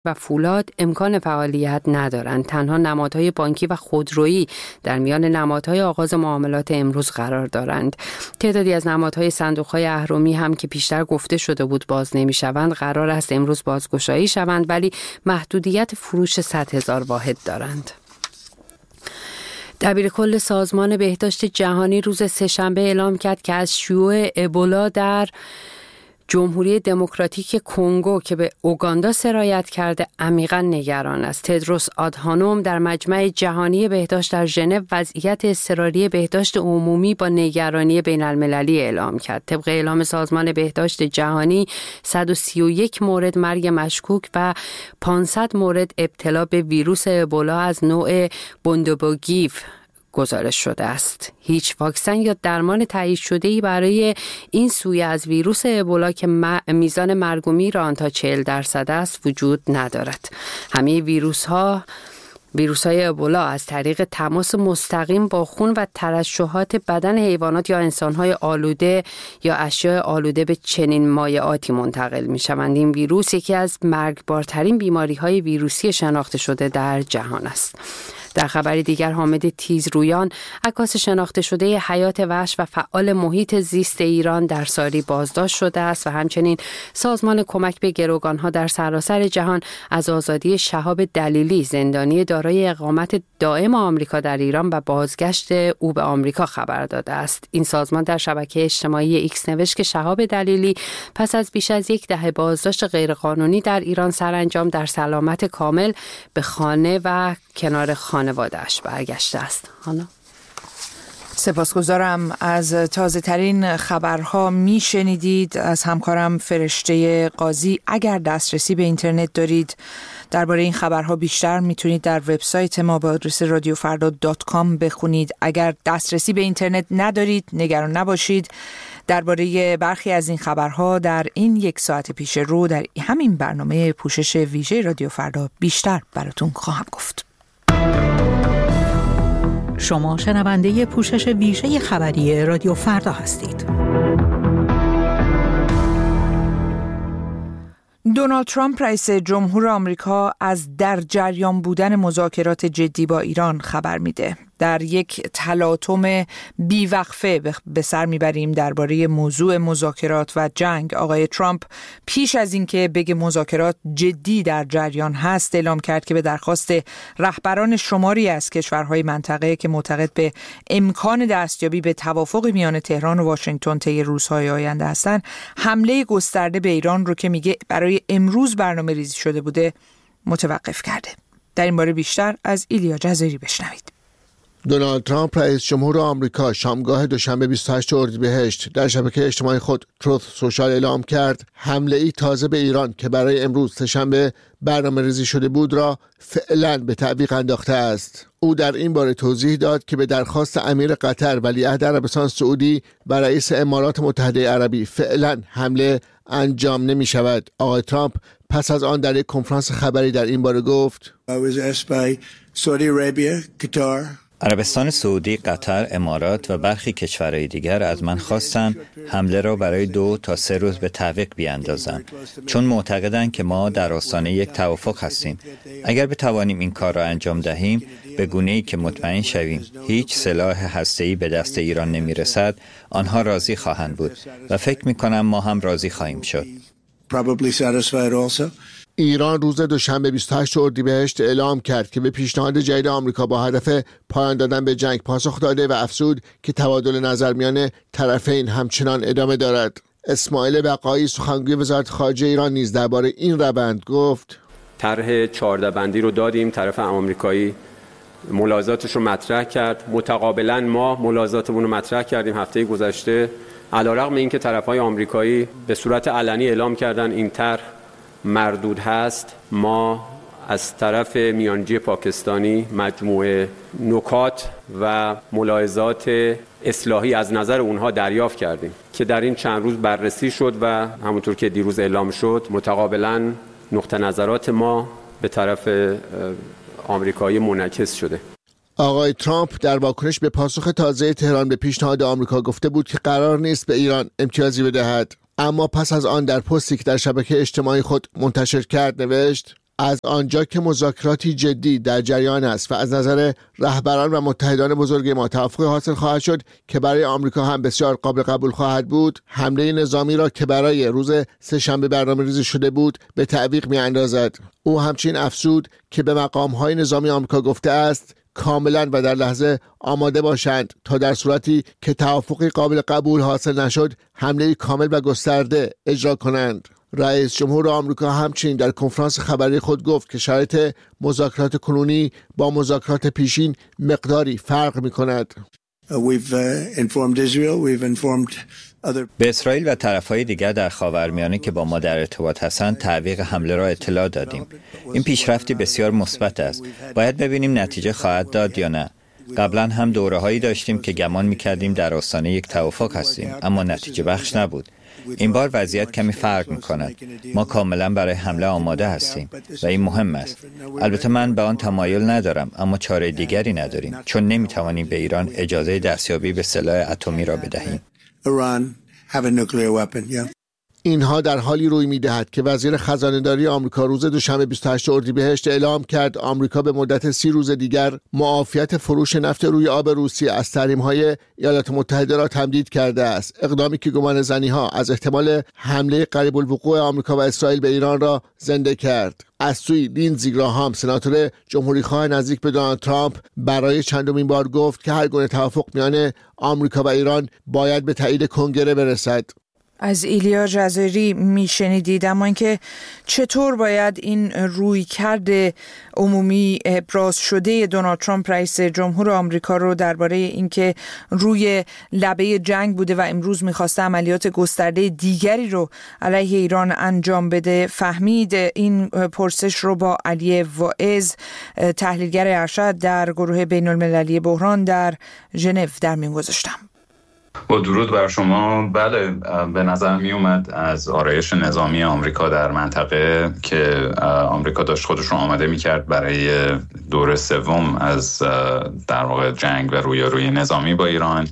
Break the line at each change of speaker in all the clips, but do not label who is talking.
و فولاد امکان فعالیت ندارند. تنها نمادهای بانکی و خودرویی در میان نمادهای آغاز معاملات امروز قرار دارند. تعدادی از نمادهای صندوق‌های اهرمی هم که پیشتر گفته شده بود باز نمی‌شوند قرار است امروز بازگشایی شوند، ولی محدودیت فروش 100,000 واحد دارند. دبیرکل سازمان بهداشت جهانی روز سه‌شنبه اعلام کرد که از شیوع ابولا در جمهوری دموکراتیک کنگو که به اوگاندا سرایت کرده عمیقاً نگران است. تدروس آدهانوم در مجمع جهانی بهداشت در ژنو وضعیت اضطراری بهداشت عمومی با نگرانی بین المللی اعلام کرد. طبق اعلام سازمان بهداشت جهانی 131 مورد مرگ مشکوک و 500 مورد ابتلا به ویروس ابولا از نوع بوندوبوگیو گزارش شده است. هیچ واکسن یا درمان تایید شده‌ای برای این سویه از ویروس ابولا که میزان مرگ و میر آن تا 40% است وجود ندارد. همه ویروس‌های ابولا از طریق تماس مستقیم با خون و ترشحات بدن حیوانات یا انسان‌های آلوده یا اشیاء آلوده به چنین مایعاتی منتقل می‌شوند. این ویروس یکی از مرگبارترین بیماری‌های ویروسی شناخته شده در جهان است. در خبری دیگر حامد تیزرویان عکاس شناخته شده حیات وحش و فعال محیط زیست ایران در ساری بازداشت شده است و همچنین سازمان کمک به گروگانها در سراسر جهان از آزادی شهاب دلیلی زندانی دارای اقامت دائم آمریکا در ایران و بازگشت او به آمریکا خبر داده است. این سازمان در شبکه اجتماعی ایکس نوشت که شهاب دلیلی پس از بیش از 10 دهه بازداشت غیرقانونی در ایران سرانجام در سلامت کامل به خانه و کنار خانواده‌اش برگشته است. هانا
سپاسگزارم. از تازه ترین خبرها میشنیدید از همکارم فرشته قاضی. اگر دسترسی به اینترنت دارید درباره این خبرها بیشتر میتونید در وبسایت ما با آدرس radiofarda.com بخونید. اگر دسترسی به اینترنت ندارید نگران نباشید. درباره برخی از این خبرها در این 1 ساعت پیش رو در همین برنامه پوشش ویژه رادیو فردا بیشتر براتون خواهم گفت.
شما شنونده پوشش ویژه خبری رادیو فردا هستید.
دونالد ترامپ رئیس جمهور آمریکا از در جریان بودن مذاکرات جدی با ایران خبر میده. در یک تلاطم بیوقفه به سر میبریم درباره موضوع مذاکرات و جنگ. آقای ترامپ پیش از اینکه بگه مذاکرات جدی در جریان هست اعلام کرد که به درخواست رهبران شماری از کشورهای منطقه که معتقد به امکان دستیابی به توافق میان تهران و واشنگتن طی روزهای آینده هستند، حمله گسترده به ایران رو که میگه برای امروز برنامه ریزی شده بوده متوقف کرده. در این باره بیشتر از ایلیا جزایری بشنوید.
دونالد ترامپ رئیس جمهور آمریکا شامگاه دوشنبه 28 اردیبهشت در شبکه اجتماعی خود تروث سوشال اعلام کرد حمله ای تازه به ایران که برای امروز سه‌شنبه برنامه ریزی شده بود را فعلا به تعویق انداخته است. او در این باره توضیح داد که به درخواست امیر قطر ولیعهد عربستان سعودی و رئیس امارات متحده عربی فعلا حمله انجام نمی شود. آقای ترامپ پس از آن در یک کنفرانس خبری در این باره گفت
عربستان سعودی، قطر، امارات و برخی کشورهای دیگر از من خواستند حمله را برای 2 تا 3 روز به تعویق بیاندازم، چون معتقدند که ما در آستانه یک توافق هستیم. اگر بتوانیم این کار را انجام دهیم، به گونه‌ای که مطمئن شویم هیچ سلاح هسته‌ای به دست ایران نمی‌رسد، آنها راضی خواهند بود و فکر می‌کنم ما هم راضی خواهیم شد.
ایران روز دوشنبه 28 اردیبهشت اعلام کرد که به پیشنهاد جدید آمریکا با هدف پایان دادن به جنگ پاسخ داده و افزود که تبادل نظر میان طرفین همچنان ادامه دارد. اسماعیل بقایی سخنگوی وزارت خارجه ایران نیز درباره این روند گفت:
طرح 14 بندی رو دادیم، طرف آمریکایی ملاحظاتش رو مطرح کرد، متقابلا ما ملاحظاتمون رو مطرح کردیم هفته گذشته. علیرغم اینکه طرف‌های آمریکایی به صورت علنی اعلام کردن این طرح مردود هست، ما از طرف میانجی پاکستانی مجموعه نکات و ملاحظات اصلاحی از نظر اونها دریافت کردیم که در این چند روز بررسی شد و همونطور که دیروز اعلام شد متقابلا نقطه نظرات ما به طرف آمریکایی منعکس شده.
آقای ترامپ در واکنش به پاسخ تازه تهران به پیشنهاد آمریکا گفته بود که قرار نیست به ایران امتیازی بدهد، اما پس از آن در پستی که در شبکه اجتماعی خود منتشر کرد نوشت: از آنجا که مذاکراتی جدی در جریان است و از نظر رهبران و متحدان بزرگ ما توافق حاصل خواهد شد که برای آمریکا هم بسیار قابل قبول خواهد بود، حمله نظامی را که برای روز سه‌شنبه برنامه‌ریزی شده بود به تعویق می‌اندازد. او همچنین افزود که به مقام‌های نظامی آمریکا گفته است کاملا و در لحظه آماده باشند تا در صورتی که توافقی قابل قبول حاصل نشد حمله کامل و گسترده اجرا کنند. رئیس جمهور آمریکا همچنین در کنفرانس خبری خود گفت که شرایط مذاکرات کنونی با مذاکرات پیشین مقداری فرق می‌کند.
به اسرائیل و طرفهای دیگر در خاورمیانه که با ما در ارتباط هستند تعویق حمله را اطلاع دادیم. این پیشرفتی بسیار مثبت است. باید ببینیم نتیجه خواهد داد یا نه. قبلا هم دوره‌هایی داشتیم که گمان می‌کردیم در آستانه یک توافق هستیم، اما نتیجه بخش نبود. این بار وضعیت کمی فرق می‌کند. ما کاملا برای حمله آماده هستیم و این مهم است. البته من به آن تمایل ندارم، اما چاره دیگری نداریم، چون نمی‌توانیم به ایران اجازه دستیابی به سلاح اتمی را بدهیم.
اینها در حالی روی می‌دهد که وزیر خزانه‌داری آمریکا روز دوشنبه 28 اردیبهشت اعلام کرد آمریکا به مدت 30 روز دیگر معافیت فروش نفت روی آب روسیه از تحریم‌های ایالات متحده را تمدید کرده است. اقدامی که گمان زنی‌ها از احتمال حمله قریب الوقوع آمریکا و اسرائیل به ایران را زنده کرد. از سوی لیندزی گراهام، سناتور جمهوری‌خواه نزدیک به دونالد ترامپ، برای چندمین بار گفت که هر گونه توافق میان آمریکا و ایران باید به تایید کنگره برسد.
از ایلیا جزایری میشنیدید. اما اینکه چطور باید این رویکرد عمومی ابراز شده دونالد ترامپ رئیس جمهور آمریکا رو درباره اینکه روی لبه جنگ بوده و امروز میخواسته عملیات گسترده دیگری رو علیه ایران انجام بده فهمید، این پرسش رو با علی واعظ تحلیلگر ارشد در گروه بین المللی بحران در ژنو در میون گذاشتم.
با درود بر شما. بله، به نظر می اومد از آرایش نظامی آمریکا در منطقه که آمریکا داشت خودش رو آماده می کرد برای دور سوم از در واقع جنگ و رویارویی نظامی با ایران،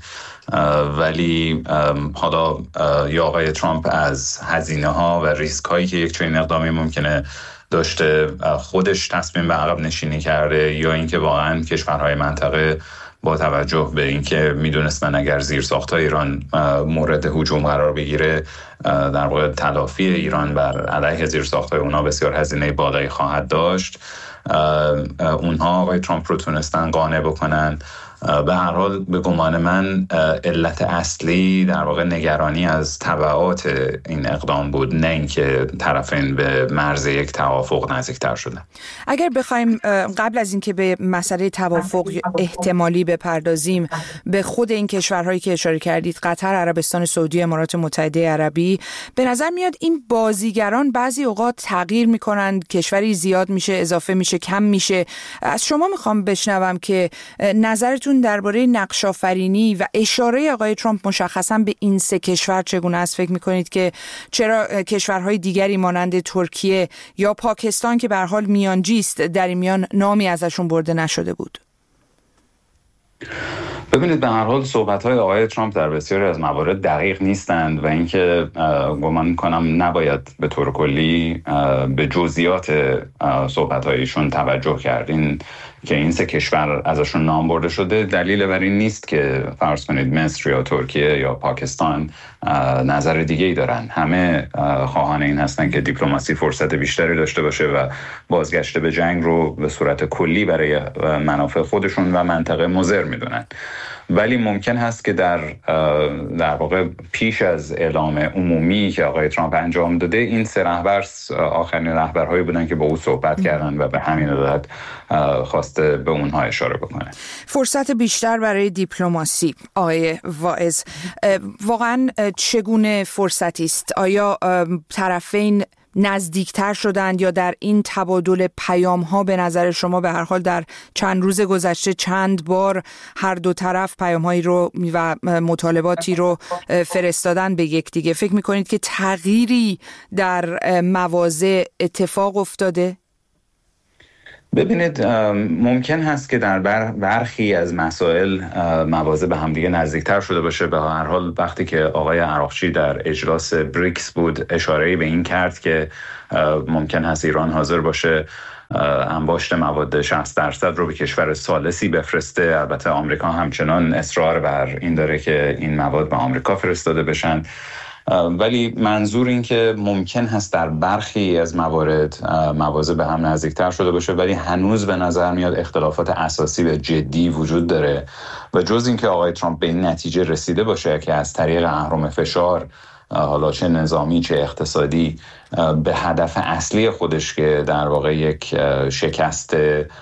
ولی حالا یا آقای ترامپ از هزینه ها و ریسک هایی که یک چنین اقدامی ممکنه داشته خودش تصمیم به عقب نشینی کرده، یا اینکه واقعا کشورهای منطقه با توجه به اینکه میدونستن اگر زیرساخت‌های ایران مورد هجوم قرار بگیره در واقع تلافی ایران بر علیه زیرساخت‌های اونا بسیار هزینه بالایی خواهد داشت، اونها آقای ترامپ رو تونستن قانع بکنن. به هر حال به گمان من علت اصلی در واقع نگرانی از تبعات این اقدام بود، نه اینکه طرفین به مرز یک توافق نزدیکتر شدن.
اگر بخوایم قبل از اینکه به مسئله توافق احتمالی بپردازیم، به خود این کشورهایی که اشاره کردید، قطر، عربستان سعودی، امارات متحده عربی، به نظر میاد این بازیگران بعضی اوقات تغییر میکنند، کشوری زیاد میشه، اضافه میشه، کم میشه. از شما میخوام بشنوم که نظرتون درباره نقش‌آفرینی و اشاره آقای ترامپ مشخصاً به این سه کشور چگونه است؟ فکر می‌کنید که چرا کشورهای دیگری مانند ترکیه یا پاکستان که به هر حال میانجی است در این میان نامی ازشون برده نشده بود؟
ببینید، به هر حال صحبت‌های آقای ترامپ در بسیاری از موارد دقیق نیستند و اینکه گمان می‌کنم نباید به طور کلی به جزئیات صحبت‌هایشون توجه کرد. که این سه کشور ازشون نام برده شده دلیل بر این نیست که فرض کنید مصر یا ترکیه یا پاکستان نظر دیگه‌ای دارن. همه خواهان این هستن که دیپلماسی فرصت بیشتری داشته باشه و بازگشت به جنگ رو به صورت کلی برای منافع خودشون و منطقه مضر میدونن. ولی ممکن هست که در واقع پیش از اعلام عمومی که آقای ترامپ انجام داده، این سه رهبر آخرین رهبرهایی بودن که با او صحبت کردن و به همین علت خواسته به اونها اشاره بکنه.
فرصت بیشتر برای دیپلماسی. آقای واعظ، واقعا چگونه فرصتی است؟ آیا طرفین نزدیکتر شدند یا در این تبادل پیام ها به نظر شما به هر حال در چند روز گذشته چند بار هر دو طرف پیام هایی رو و مطالباتی رو فرستادن به یکدیگه؟ فکر میکنید که تغییری در مواضع اتفاق افتاده؟
ببینید، ممکن هست که در برخی از مسائل مواضع به همدیگه نزدیکتر شده باشه. به هر حال وقتی که آقای عراقچی در اجلاس بریکس بود اشاره‌ای به این کرد که ممکن هست ایران حاضر باشه انباشت مواد 60% رو به کشور ثالثی بفرسته. البته آمریکا همچنان اصرار بر این داره که این مواد به آمریکا فرستاده بشن، ولی منظور این که ممکن هست در برخی از موارد مواضع به هم نزدیکتر شده باشه، ولی هنوز به نظر میاد اختلافات اساسی و جدی وجود داره و جز این که آقای ترامپ به این نتیجه رسیده باشه که از طریق اهرم فشار، حالا چه نظامی چه اقتصادی، به هدف اصلی خودش که در واقع یک شکست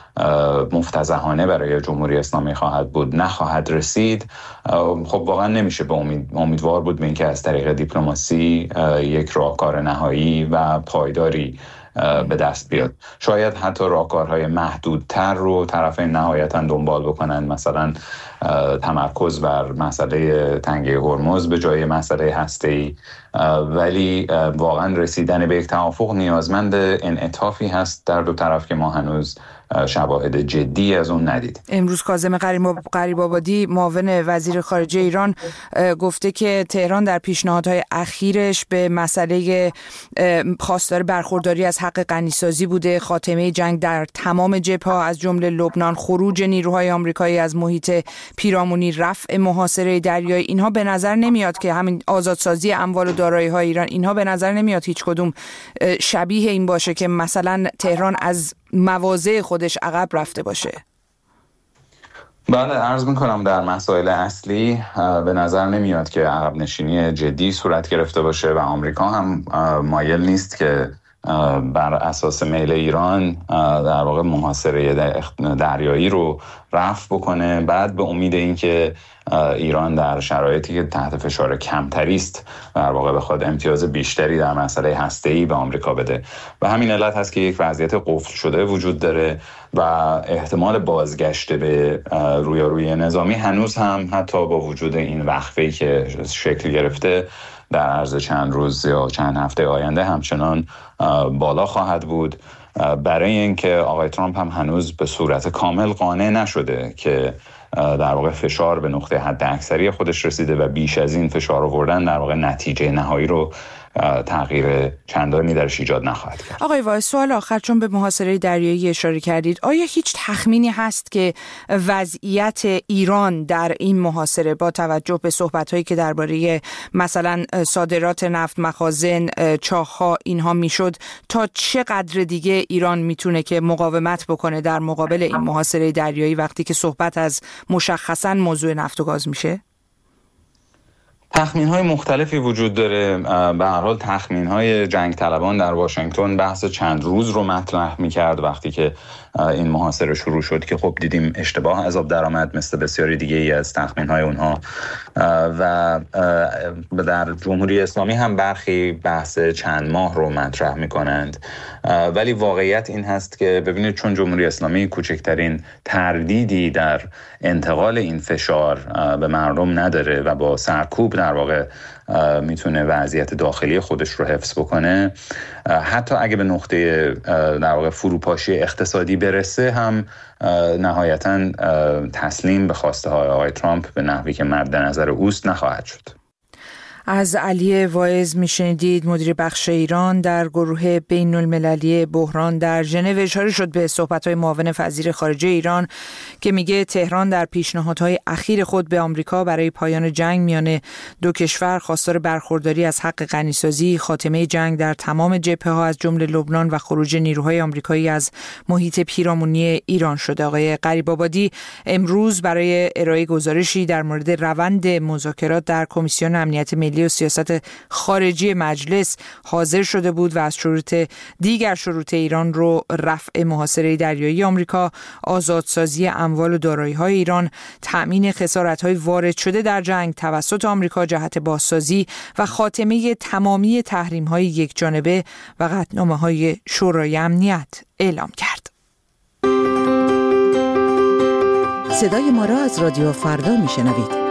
مفتضحانه برای جمهوری اسلامی خواهد بود نخواهد رسید، خب واقعا نمیشه به امیدوار بود به اینکه از طریق دیپلماسی یک راهکار نهایی و پایداری به دست بیاد. شاید حتی راهکارهای محدودتر رو طرفین نهایتاً دنبال بکنن، مثلا تمرکز بر مسئله تنگه هرمز به جای مسئله هسته‌ای، ولی واقعا رسیدن به یک توافق نیازمند انعطافی هست در دو طرف که ما هنوز شواهد جدی از اون ندید.
امروز کاظم غریب‌آبادی معاون وزیر خارجه ایران گفته که تهران در پیشنهادهای اخیرش به مسئله خواستار برخورداری از حق غنیسازی بوده، خاتمه جنگ در تمام جبهه‌ها از جمله لبنان، خروج نیروهای آمریکایی از محیط پیرامونی، رفع محاصره دریایی. اینها به نظر نمیاد که همین آزادسازی اموال و دارایی‌های ایران، اینها به نظر نمیاد هیچ کدوم شبیه این باشه که مثلا تهران از مواضع خودش عقب رفته باشه.
بله، عرض میکنم در مسائل اصلی به نظر نمیاد که عقب نشینی جدی صورت گرفته باشه و آمریکا هم مایل نیست که بر اساس میل ایران در واقع محاصره دریایی رو رفع بکنه، بعد به امید اینکه ایران در شرایطی که تحت فشار کمتری است در واقع بخواد امتیاز بیشتری در مسئله هسته‌ای به آمریکا بده. و همین علت هست که یک وضعیت قفل شده وجود داره و احتمال بازگشت به رویارویی نظامی هنوز هم حتی با وجود این وقفه‌ای که شکل گرفته در عرض چند روز یا چند هفته آینده همچنان بالا خواهد بود، برای اینکه آقای ترامپ هم هنوز به صورت کامل قانع نشده که در واقع فشار به نقطه حد اکثری خودش رسیده و بیش از این فشار آوردن در واقع نتیجه نهایی رو تغییر چندانی درش ایجاد نخواهد کرد.
آقای وایس، سوال آخر، چون به محاصره دریایی اشاره کردید، آیا هیچ تخمینی هست که وضعیت ایران در این محاصره با توجه به صحبت‌هایی که درباره مثلا صادرات نفت، مخازن، چاه‌ها اینها میشد، تا چه قدر دیگه ایران میتونه که مقاومت بکنه در مقابل این محاصره دریایی وقتی که صحبت از مشخصاً موضوع نفت و گاز میشه؟
تخمین‌های مختلفی وجود داره. به هر حال تخمین‌های جنگ طلبان در واشنگتن بحث چند روز رو مطرح می‌کرد وقتی که این محاصره شروع شد که خب دیدیم اشتباه از آب درآمد مثل بسیاری دیگه ای از تخمین‌های اونها، و در جمهوری اسلامی هم برخی بحث چند ماه رو مطرح می‌کنند، ولی واقعیت این هست که ببینید چون جمهوری اسلامی کوچکترین تردیدی در انتقال این فشار به مردم نداره و با سرکوب در واقع میتونه وضعیت داخلی خودش رو حفظ بکنه، حتی اگه به نقطه در واقع فروپاشی اقتصادی برسه هم نهایتاً تسلیم به خواسته های آقای ترامپ به نحوی که مد نظر اوست نخواهد شد.
از علی واعظ میشنیدید، مدیر بخش ایران در گروه بین المللی بحران در ژنو. اشاره شد به صحبت‌های معاون وزیر خارجه ایران که میگه تهران در پیشنهادهای اخیر خود به آمریکا برای پایان جنگ میان دو کشور خواستار برخورداری از حق غنیسازی، خاتمه جنگ در تمام جبهه‌ها از جمله لبنان و خروج نیروهای آمریکایی از محیط پیرامونی ایران شده. آقای غریب‌آبادی امروز برای ارائه گزارشی در مورد روند مذاکرات در کمیسیون امنیت ملی و سیاست خارجی مجلس حاضر شده بود و از دیگر شروط ایران رو رفع محاصره دریایی آمریکا، آزادسازی اموال و دارایی‌های ایران، تأمین خسارت‌های وارد شده در جنگ توسط آمریکا جهت بازسازی و خاتمه تمامی تحریم‌های یکجانبه و قطعنامه‌های شورای امنیت اعلام کرد.
صدای ما را از رادیو فردا میشنوید.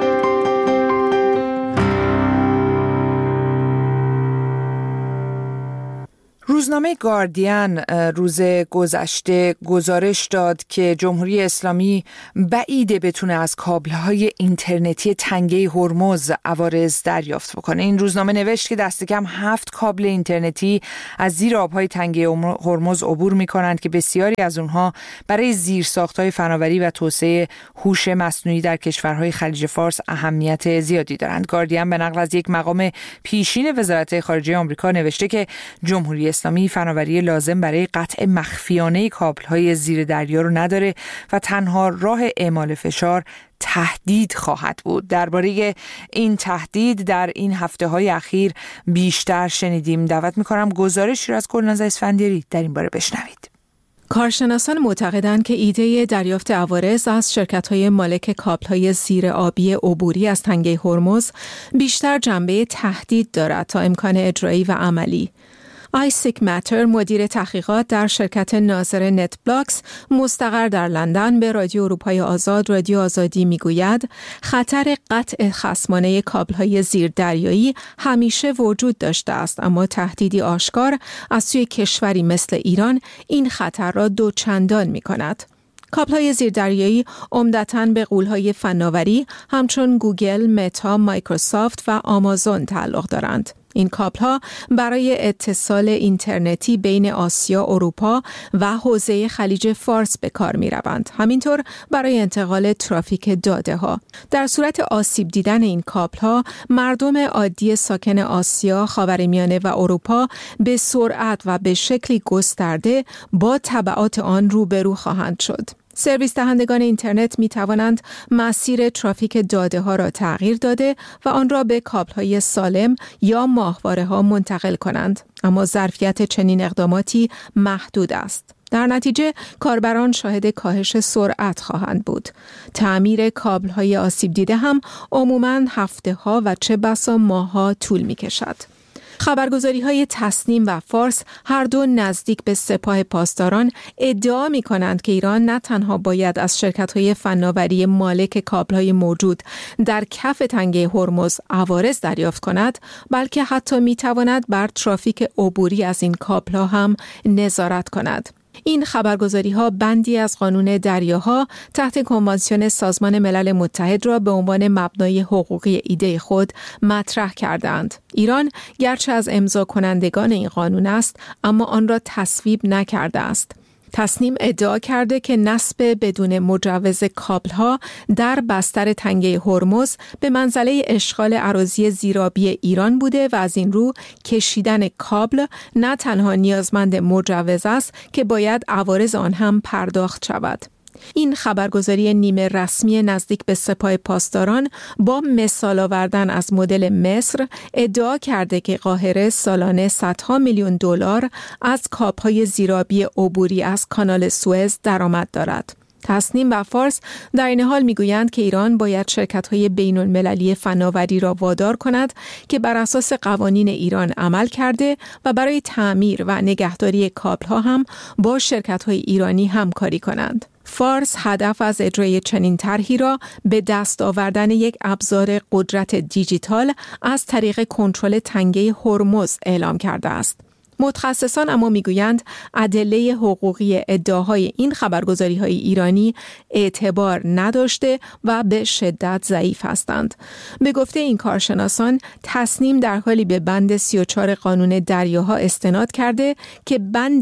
روزنامه گاردین روز گذشته گزارش داد که جمهوری اسلامی بعیده بتونه از کابل‌های اینترنتی تنگه هرمز عوارض دریافت بکنه. این روزنامه نوشت که دست کم 7 کابل اینترنتی از زیر آب‌های تنگه هرمز عبور می‌کنند که بسیاری از اونها برای زیرساخت‌های فناوری و توسعه هوش مصنوعی در کشورهای خلیج فارس اهمیت زیادی دارند. گاردین به نقل از یک مقام پیشین وزارت خارجه آمریکا نوشته که جمهوری اسلامی فناوری لازم برای قطع مخفیانه کابل‌های زیر دریا رو نداره و تنها راه اعمال فشار تهدید خواهد بود. درباره این تهدید در این هفته‌های اخیر بیشتر شنیدیم. دعوت می‌کنم گزارشی را از گلناز اسفندیاری در این باره بشنوید.
کارشناسان معتقدند که ایده دریافت عوارض از شرکت‌های مالک کابل‌های زیر آبی عبوری از تنگه هرمز بیشتر جنبه تهدید دارد تا امکان اجرایی و عملی. آیسیک ماتر، مدیر تحقیقات در شرکت ناظر نت بلاکس مستقر در لندن، به رادیو اروپای آزاد رادیو آزادی میگوید خطر قطع خصمانه کابل‌های زیردریایی همیشه وجود داشته است، اما تهدیدی آشکار از سوی کشوری مثل ایران این خطر را دوچندان می‌کند. کابل‌های زیردریایی عمدتاً به غول‌های فناوری همچون گوگل، متا، مایکروسافت و آمازون تعلق دارند. این کابل‌ها برای اتصال اینترنتی بین آسیا، اروپا و حوزه خلیج فارس به کار می‌روند. همینطور برای انتقال ترافیک داده‌ها. در صورت آسیب دیدن این کابل‌ها، مردم عادی ساکن آسیا، خاورمیانه و اروپا به سرعت و به شکلی گسترده با تبعات آن روبرو خواهند شد. سرویس دهندگان اینترنت می توانند مسیر ترافیک داده ها را تغییر داده و آن را به کابل های سالم یا ماهواره ها منتقل کنند، اما ظرفیت چنین اقداماتی محدود است. در نتیجه کاربران شاهد کاهش سرعت خواهند بود. تعمیر کابل های آسیب دیده هم عموماً هفته ها و چه بسا ماه ها طول می کشد. خبرگزاری‌های تصنیم و فارس هر دو نزدیک به سپاه پاسداران ادعا می‌کنند که ایران نه تنها باید از شرکت‌های فناوری مالک کابل‌های موجود در کف تنگه هرمز عوارض دریافت کند، بلکه حتی می‌تواند بر ترافیک عبوری از این کابل‌ها هم نظارت کند. این خبرگزاری‌ها بندی از قانون دریاها تحت کنوانسیون سازمان ملل متحد را به عنوان مبنای حقوقی ایده خود مطرح کردند. ایران گرچه از امضا کنندگان این قانون است، اما آن را تصویب نکرده است. تصنیم ادعا کرده که نصب بدون مجوز کابل‌ها در بستر تنگه هرمز به منزله اشغال اراضی زیرآبی ایران بوده و از این رو کشیدن کابل نه تنها نیازمند مجوز است که باید عوارض آن هم پرداخت شود. این خبرگزاری نیمه رسمی نزدیک به سپاه پاسداران با مثال آوردن از مدل مصر ادعا کرده که قاهره سالانه صدها میلیون دلار از کابل‌های زیرآبی عبوری از کانال سوئز درآمد دارد. تصنیم و فارس در این حال میگویند که ایران باید شرکت‌های بین‌المللی فناوری را وادار کند که بر اساس قوانین ایران عمل کرده و برای تعمیر و نگهداری کابل‌ها هم با شرکت‌های ایرانی همکاری کنند. فارس هدف از اجرای چنین طرحی را به دست آوردن یک ابزار قدرت دیجیتال از طریق کنترل تنگه هرمز اعلام کرده است. متخصصان اما میگویند ادله حقوقی ادعاهای این خبرگزاری‌های ایرانی اعتبار نداشته و به شدت ضعیف هستند. به گفته این کارشناسان، تصنیم در حالی به بند 34 قانون دریاها استناد کرده که بند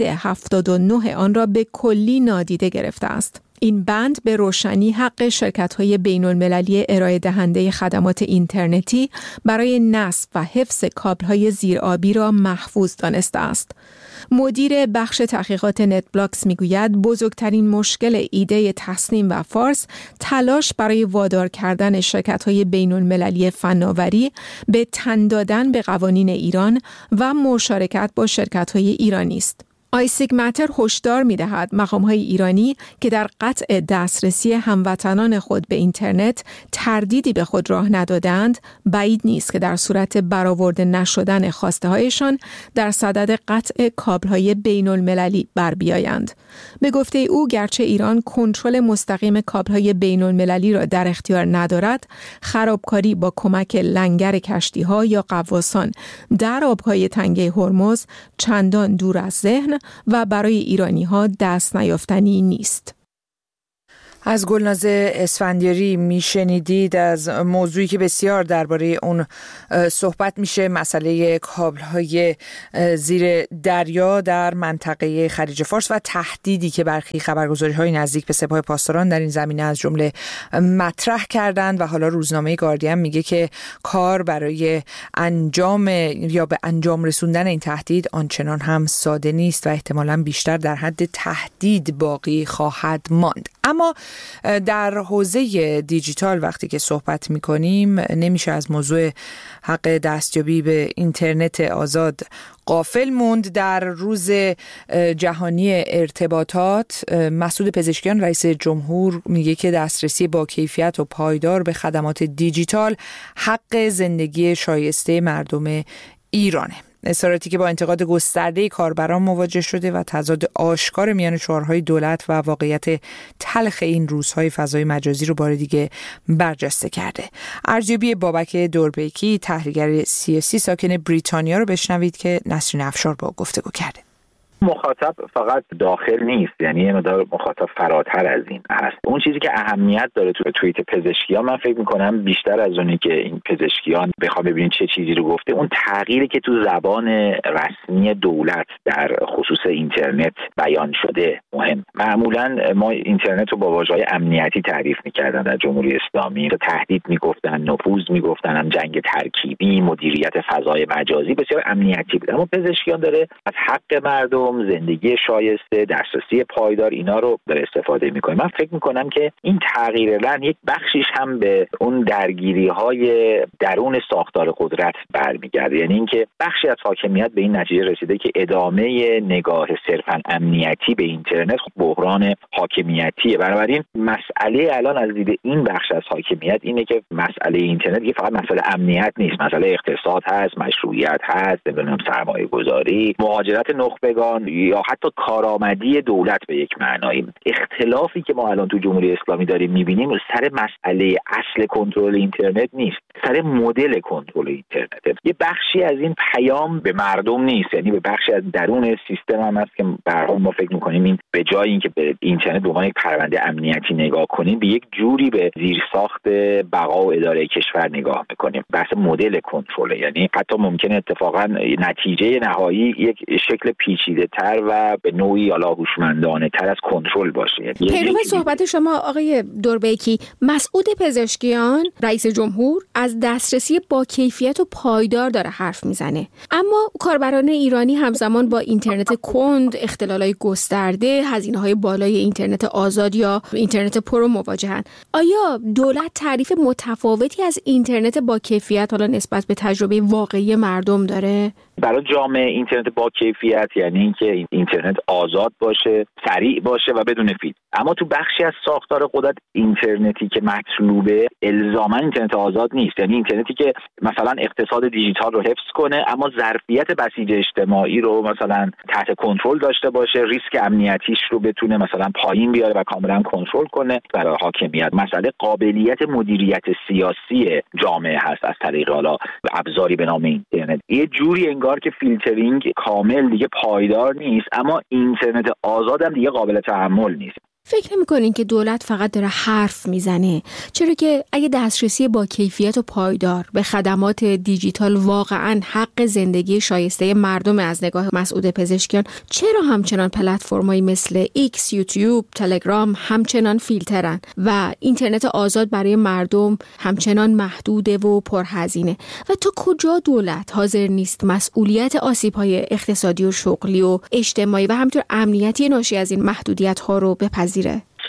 79 آن را به کلی نادیده گرفته است. این بند به روشنی حق شرکت‌های بین‌المللی ارائه دهنده خدمات اینترنتی برای نصب و حفظ کابل‌های زیرآبی را محفوظ دانسته است. مدیر بخش تحقیقات نت بلاکس میگوید بزرگترین مشکل ایده تصنیم و فارس تلاش برای وادار کردن شرکت‌های بین‌المللی فناوری به تن دادن به قوانین ایران و مشارکت با شرکت‌های ایرانی است. آیسیگماتر هشدار می‌دهد مقام‌های ایرانی که در قطع دسترسی هموطنان خود به اینترنت تردیدی به خود راه ندادند، بعید نیست که در صورت برآورده نشدن خواسته‌هایشان در صدد قطع کابل‌های بین‌المللی بر بیایند. به گفته او گرچه ایران کنترل مستقیم کابل‌های بین‌المللی را در اختیار ندارد، خرابکاری با کمک لنگر کشتی‌ها یا غواصان در آب‌های تنگه هرمز چندان دور از ذهن و برای ایرانی‌ها دست نیافتنی نیست.
از گلناز اسفندیاری میشنیدید از موضوعی که بسیار درباره اون صحبت میشه، مسئله کابل‌های زیر دریا در منطقه خلیج فارس و تهدیدی که برخی خبرگزاری‌های نزدیک به سپاه پاسداران در این زمینه از جمله مطرح کردند و حالا روزنامه گاردین میگه که کار برای به انجام رسوندن این تهدید آنچنان هم ساده نیست و احتمالاً بیشتر در حد تهدید باقی خواهد ماند. اما در حوزه دیجیتال وقتی که صحبت می‌کنیم نمیشه از موضوع حق دستیابی به اینترنت آزاد غافل موند. در روز جهانی ارتباطات مسعود پزشکیان رئیس جمهور میگه که دسترسی با کیفیت و پایدار به خدمات دیجیتال حق زندگی شایسته مردم ایرانه. اظهاراتی که با انتقاد گسترده کاربران مواجه شده و تضاد آشکار میان شعارهای دولت و واقعیت تلخ این روزهای فضای مجازی رو بار دیگه برجسته کرده. ارزیابی بابک دوربیکی تحلیلگر سیاسی ساکن بریتانیا رو بشنوید که نسرین افشار با گفتگو کرده.
مخاطب فقط داخل نیست، یعنی یه مقدار مخاطب فراتر از این هست. اون چیزی که اهمیت داره تو توییت پزشکیان، من فکر میکنم بیشتر از اونی که این پزشکیان بخوام ببینید چه چیزی رو گفته، اون تغییری که تو زبان رسمی دولت در خصوص اینترنت بیان شده مهم. معمولا ما اینترنت رو با واژه‌های امنیتی تعریف میکردن در جمهوری اسلامی، تهدید میگفتن، نفوذ میگفتن، هم جنگ ترکیبی، مدیریت فضای مجازی، بسیار امنیتی بود. اما پزشکیان داره از حق مردم، زندگی شایسته، دسترسی پایدار، اینا رو داره استفاده میکنه. من فکر میکنم که این تغییر لحن یک بخشیش هم به اون درگیری‌های درون ساختار قدرت برمیگرده، یعنی اینکه بخشی از حاکمیت به این نتیجه رسیده که ادامه نگاه صرفاً امنیتی به اینترنت بحران حاکمیتیه. بنابراین مسئله الان از دید این بخش از حاکمیت اینه که مسئله اینترنت یه فقط مسئله امنیت نیست، مسئله اقتصاد هست، مشروعیت هست، نمیدونم سرمایه‌گذاری، مهاجرت نخبگان یا حتی کارآمدی دولت به یک معنایی. اختلافی که ما الان تو جمهوری اسلامی داریم می‌بینیم سر مسئله اصل کنترل اینترنت نیست، سر مدل کنترل اینترنت. یه بخشی از این پیام به مردم نیست، یعنی به بخشی از درون سیستم هم هست که برام ما فکر می‌کنیم این به جای اینکه به اینترنت به عنوان یک پرونده امنیتی نگاه کنیم، به یک جوری به زیرساخت بقا و اداره کشور نگاه می‌کنیم. بحث مدل کنترل، یعنی حتی ممکنه اتفاقا نتیجه نهایی یک شکل پیچیده‌تر و به نوعی هوشمندانه‌تر از کنترل باشه.
پیرو صحبت شما آقای دوربیکی، مسعود پزشکیان رئیس جمهور از دسترسی با کیفیت و پایدار داره حرف میزنه، اما کاربران ایرانی همزمان با اینترنت کند، اختلالای گسترده، هزینه‌های بالای اینترنت آزاد یا اینترنت پرو مواجهن. آیا دولت تعریف متفاوتی از اینترنت با کیفیت حالا نسبت به تجربه واقعی مردم داره؟
برای جامعه اینترنت با کیفیت یعنی اینکه اینترنت آزاد باشه، سریع باشه و بدون فیلتر. اما تو بخشی از ساختار قدرت اینترنتی که مطلوبه الزاما اینترنت آزاد نیست، یعنی اینترنتی که مثلا اقتصاد دیجیتال رو حفظ کنه اما ظرفیت بسیج اجتماعی رو مثلا تحت کنترل داشته باشه، ریسک امنیتیش رو بتونه مثلا پایین بیاره و کاملا کنترل کنه. برای حاکمیت مسئله قابلیت مدیریت سیاسی جامعه هست از طریق حالا ابزاری به نام اینترنت. یه جوری انگار که فیلترینگ کامل دیگه پایدار نیست، اما اینترنت آزاد هم دیگه قابل تحمل نیست.
فکر نمی‌کنین که دولت فقط داره حرف میزنه؟ چرا که اگه دسترسی با کیفیت و پایدار به خدمات دیجیتال واقعاً حق زندگی شایسته مردم از نگاه مسعود پزشکیان، چرا همچنان پلتفرمایی مثل ایکس، یوتیوب، تلگرام همچنان فیلترن و اینترنت آزاد برای مردم همچنان محدوده و پرهزینه؟ و تا کجا دولت حاضر نیست مسئولیت آسیب‌های اقتصادی و شغلی و اجتماعی و همینطور امنیتی ناشی از این محدودیت‌ها رو بپذیره؟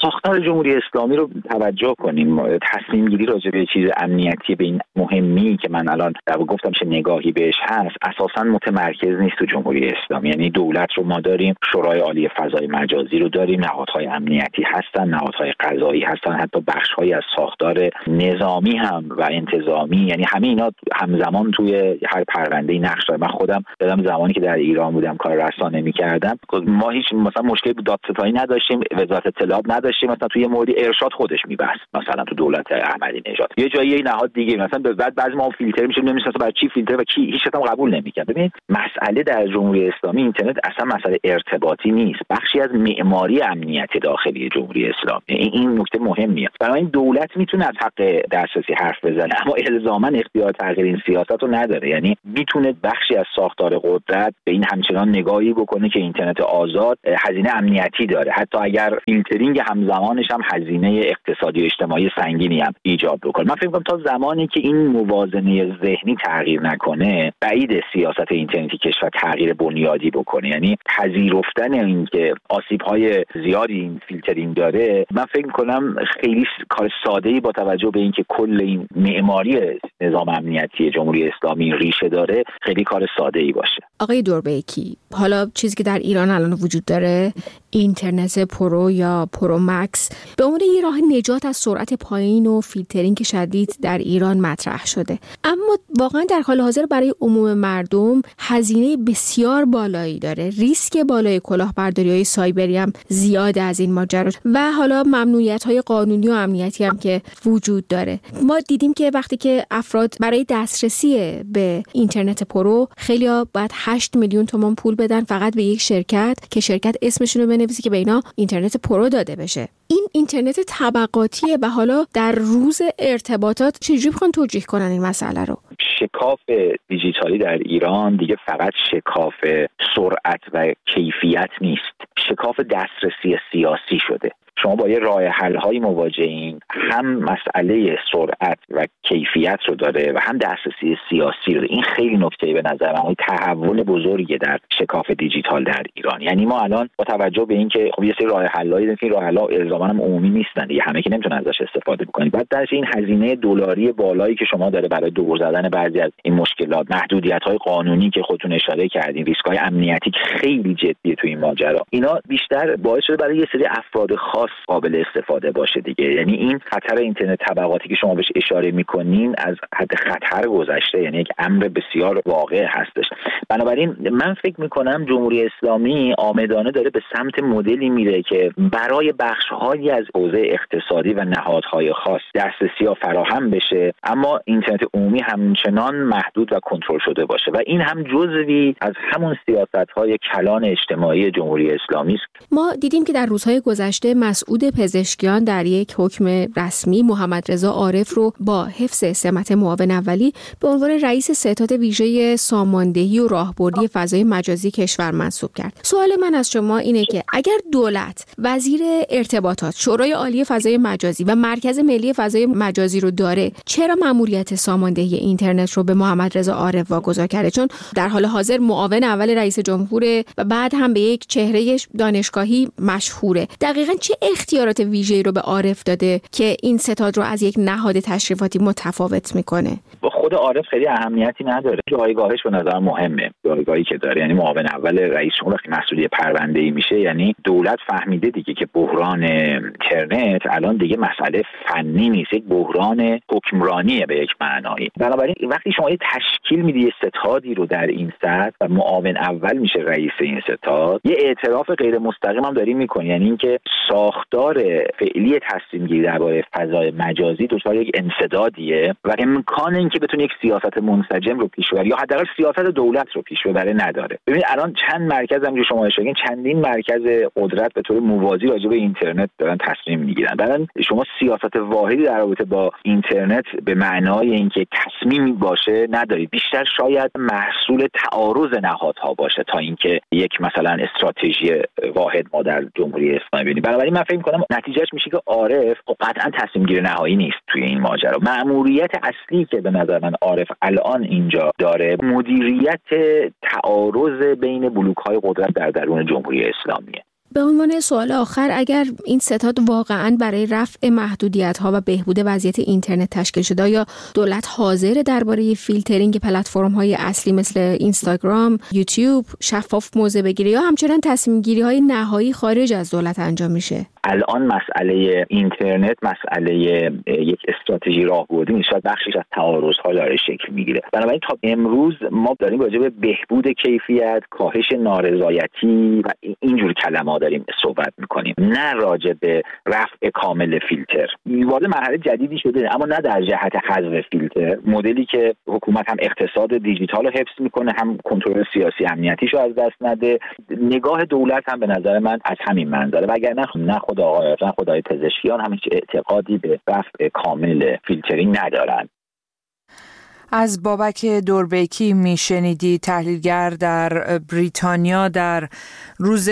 ساختار جمهوری اسلامی رو توجه کنیم. تصمیم گیری راجع به چیز امنیتی به این مهمی که من الان گفتم چه نگاهی بهش هست، اساساً متمرکز نیست تو جمهوری اسلامی. یعنی دولت رو ما داریم، شورای عالی فضای مجازی رو داریم، نهادهای امنیتی هستن، نهادهای قضایی هستن، حتی بخش‌هایی از ساختار نظامی هم و انتظامی، یعنی همه اینا همزمان توی هر پرونده‌ای نقش دارن. من خودم زمانی که در ایران بودم کار رسانه می‌کردم، ما هیچ مثلا مشکلی با دادستانی نداشتیم، وزارت اطلاعات نداشتیم، مثلا توی مورد ارشاد خودش می‌بست، مثلا تو دولت احمدی نژاد یه جایی نهاد دیگه مثلا بعضی ما فیلتر میشه نمی‌شناسه برای چی فیلتر و کی هیچ هم قبول نمی‌کنه. ببین مسئله در جمهوری اسلامی اینترنت اصلا مسئله ارتباطی نیست، بخشی از معماری امنیتی داخلی جمهوری اسلامی. این نکته مهمیه. بنابراین دولت میتونه از حق دسترسی حرف بزنه، اما الزاما اختیار تغییر این سیاست رو نداره. یعنی میتونه بخشی از ساختار قدرت به این همچنان نگاهی بکنه که اینترنت آزاد هزینه امنیتی داره، حتی اگر فیلترینگ همزمانش هم هزینه اقتصادی و اجتماعی سنگینی هم ایجاب بکنه. من فکر می‌کنم تا زمانی که این موازنه ذهنی تغییر نکنه، بعید سیاست اینترنتی کشور تغییر بنیادی بکنه. یعنی پذیرفتن اینکه آسیب‌های زیادی این فیلترینگ داره، من فکر می‌کنم خیلی کار ساده‌ای با توجه به اینکه کل این معماری نظام امنیتی جمهوری اسلامی ریشه داره، خیلی کار ساده‌ای باشه.
آقای دوربیکی، حالا چیزی که در ایران الان وجود داره، اینترنت پرو یا پرو مکس، به عنوان یه راه نجات از سرعت پایین و فیلترینگ شدید در ایران مطرح شده، اما واقعا در حال حاضر برای عموم مردم هزینه بسیار بالایی داره، ریسک بالای کلاهبرداری‌های سایبری هم زیاد از این ماجرا و حالا ممنوعیت‌های قانونی و امنیتی هم که وجود داره. ما دیدیم که وقتی که افراد برای دسترسی به اینترنت پرو خیلی‌ها باید 8 میلیون تومان پول بدن فقط به یک شرکت که شرکت اسمشون رو بنویسه که به اینا اینترنت پرو داده بشه. این اینترنت طبقاتیه و حالا در روز ارتباطات چجوری میخوان توجیه کنن این مسئله رو؟
شکاف دیجیتالی در ایران دیگه فقط شکاف سرعت و کیفیت نیست، شکاف دسترسی سیاسی شده. شما با یه راه حل‌های مواجهین، هم مسئله سرعت و کیفیت رو داره و هم دسترسی سیاسی رو داره. این خیلی نکته به نظر من تحول بزرگی در شکاف دیجیتال در ایران. یعنی ما الان با توجه به اینکه خب یه سری راه حل‌هایی داریم که راه حل‌ها الزاماً هم عمومی نیستن دیگه، همه که نمیتونن ازش استفاده بکنن. بعد درش این هزینه دلاری بالایی که شما داره برای دور زدن بعضی از این مشکلات، محدودیت‌های قانونی که خودتون اشاره کردین، ریسک‌های امنیتی خیلی جدیه تو این ماجرا، اینا بیشتر باعث شده برای یه سری افراد خاص قابل استفاده باشه دیگه. یعنی این خطر اینترنت طبقاتی که شما بهش اشاره میکنین از حد خطر گذشته، یعنی یک امر بسیار واقع هستش. بنابراین من فکر میکنم جمهوری اسلامی آمدانه داره به سمت مدلی میره که برای بخش‌هایی از حوزه اقتصادی و نهادهای خاص دسترسی ها فراهم بشه، اما اینترنت عمومی همچنان محدود و کنترل شده باشه و این هم جزوی از همون سیاست‌های کلان اجتماعی جمهوری اسلامی است.
ما دیدیم که در روزهای گذشته مسعود پزشکیان در یک حکم رسمی محمد رضا عارف رو با حفظ سمت معاون اولی به عنوان رئیس ستاد ویژه ساماندهی و راهبردی فضای مجازی کشور منصوب کرد. سوال من از شما اینه که اگر دولت، وزیر ارتباطات، شورای عالی فضای مجازی و مرکز ملی فضای مجازی رو داره، چرا مأموریت ساماندهی اینترنت رو به محمد رضا عارف واگذار کرده؟ چون در حال حاضر معاون اول رئیس جمهور و بعد هم به یک چهره دانشگاهی مشهوره. دقیقاً چه اختیارات ویژه‌ای رو به عارف داده که این ستاد رو از یک نهاد تشریفاتی متفاوت میکنه؟
خود عارف خیلی اهمیتی نداره، جایگاهش به نظر مهمه، جایگاهی که داره. یعنی معاون اول رئیس جمهور وقتی مسئول پرونده‌ای میشه، یعنی دولت فهمیده دیگه که بحران اینترنت الان دیگه مسئله فنی نیست، یک بحران حکمرانیه به یک معنایی. بنابراین وقتی شما یه تشکیل میدی یه ستادی رو در این سطح و معاون اول میشه رئیس این ستاد، یه اعتراف غیر مستقیم هم داری میکنی، یعنی اینکه ساختار فعلی تصمیم گیری درباره فضای مجازی دچار یک انسدادیه و امکان اینکه بتونه یک سیاست منسجم رو پیش ببره یا حداقل سیاست دولت رو پیش ببره نداره. ببینید الان چند مرکز هم که شما اشاره کردین، چندین مرکز قدرت به طور موازی راجع به اینترنت دارن تصمیم میگیرن. بعدن شما سیاست واحدی در رابطه با اینترنت به معنای اینکه تصمیمی باشه ندارید، بیشتر شاید محصول تعارض نهادها باشه تا اینکه یک مثلا استراتژی واحد ما در جمهوری اسلامی ببینیم. بنابراین من فکر می‌کنم نتیجهش میشه که عارف قطعا تصمیم گیر نهایی نیست توی این ماجرا. مأموریت اصلی که به نظر من عارف الان اینجا داره مدیریت تعارض بین بلوک‌های قدرت در درون جمهوری اسلامیه.
به عنوان سوال آخر، اگر این ستاد واقعاً برای رفع محدودیت‌ها و بهبود وضعیت اینترنت تشکیل شده، یا دولت حاضر درباره فیلترینگ پلتفرم‌های اصلی مثل اینستاگرام، یوتیوب شفاف موضع بگیره، یا همچنان تصمیم‌گیری‌های نهایی خارج از دولت انجام میشه؟
الان مسئله اینترنت مسئله یک استراتژی راهبردی نیست، شاید بخشیش از تعارض‌ها داره شکل میگیره. بنابراین تا امروز ما داریم راجع به بهبود کیفیت، کاهش نارضایتی و اینجور کلمات داریم صحبت میکنیم، نه راجع به رفع کامل فیلتر. وارد مرحله جدیدی شده، اما نه در جهت حذف فیلتر، مدلی که حکومت هم اقتصاد دیجیتال رو حفظ میکنه، هم کنترل سیاسی امنیتیشو از دست نده. نگاه دولت هم به نظر من از همین منظره، وگرنه نه خود خدای پزشکیان هم هیچ اعتقادی به رفع کامل فیلترینگ ندارن.
از بابک دوربیکی میشنیدی، تحلیلگر در بریتانیا. در روز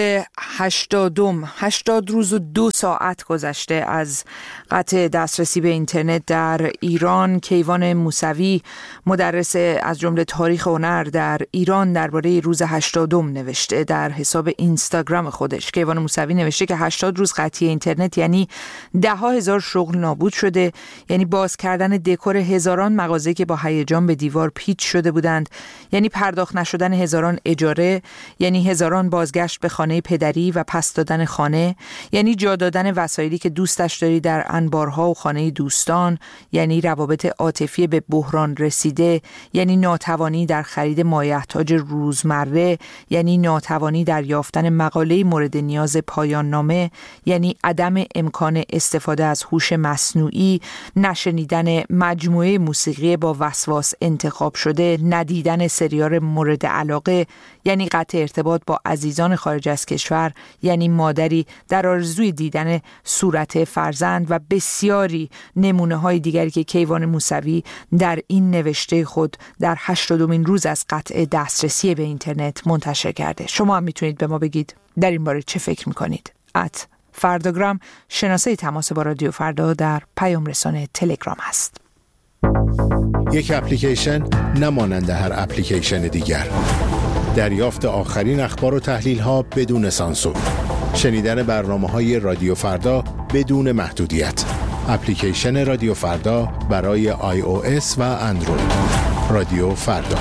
80 روز و 2 ساعت گذشته از قطع دسترسی به اینترنت در ایران، کیوان موسوی، مدرس از جمله تاریخ هنر در ایران، درباره روز 80 نوشته در حساب اینستاگرام خودش. کیوان موسوی نوشته که 80 روز قطعی اینترنت یعنی 10,000 شغل نابود شده، یعنی باز کردن دکور هزاران مغازه که با هیجان به دیوار پیچ شده بودند، یعنی پرداخت نشدن هزاران اجاره، یعنی هزاران بازگشت به خانه پدری و پس دادن خانه، یعنی جا دادن وسایلی که دوستش داری در انبارها و خانه دوستان، یعنی روابط عاطفی به بحران رسیده، یعنی ناتوانی در خرید مایحتاج روزمره، یعنی ناتوانی در یافتن مقاله مورد نیاز پایان نامه، یعنی عدم امکان استفاده از هوش مصنوعی، نشنیدن مجموعه موسیقی با وسواس انتخاب شده، ندیدن سریال مورد علاقه، یعنی قطع ارتباط با عزیزان خارج از کشور، یعنی مادری در آرزوی دیدن صورت فرزند و بسیاری نمونه های دیگری که کیوان موسوی در این نوشته خود در 80مین روز از قطع دسترسی به اینترنت منتشر کرده. شما هم میتونید به ما بگید در این باره چه فکر میکنید. @فرداگرام شناسه تماس با رادیو فردا در پیام رسانه تلگرام هست.
یک اپلیکیشن نمانند هر اپلیکیشن دیگر. دریافت آخرین اخبار و تحلیل‌ها بدون سانسور. شنیدن برنامه‌های رادیو فردا بدون محدودیت. اپلیکیشن رادیو فردا برای iOS و اندروید. رادیو فردا.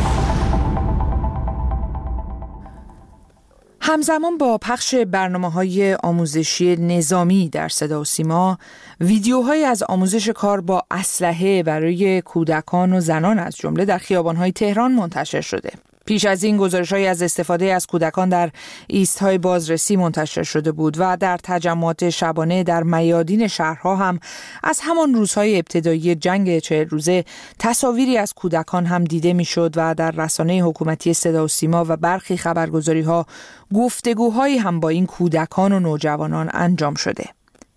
همزمان با پخش برنامه‌های آموزشی نظامی در صدا و سیما، ویدیوهایی از آموزش کار با اسلحه برای کودکان و زنان از جمله در خیابان‌های تهران منتشر شده. پیش از این گزارش‌هایی از استفاده از کودکان در ایست‌های بازرسی منتشر شده بود و در تجمعات شبانه در میادین شهرها هم از همان روزهای ابتدایی جنگ 40 روزه تصاویری از کودکان هم دیده می‌شد و در رسانه حکومتی صدا و سیما و برخی خبرگزاری‌ها گفتگوهایی هم با این کودکان و نوجوانان انجام شده.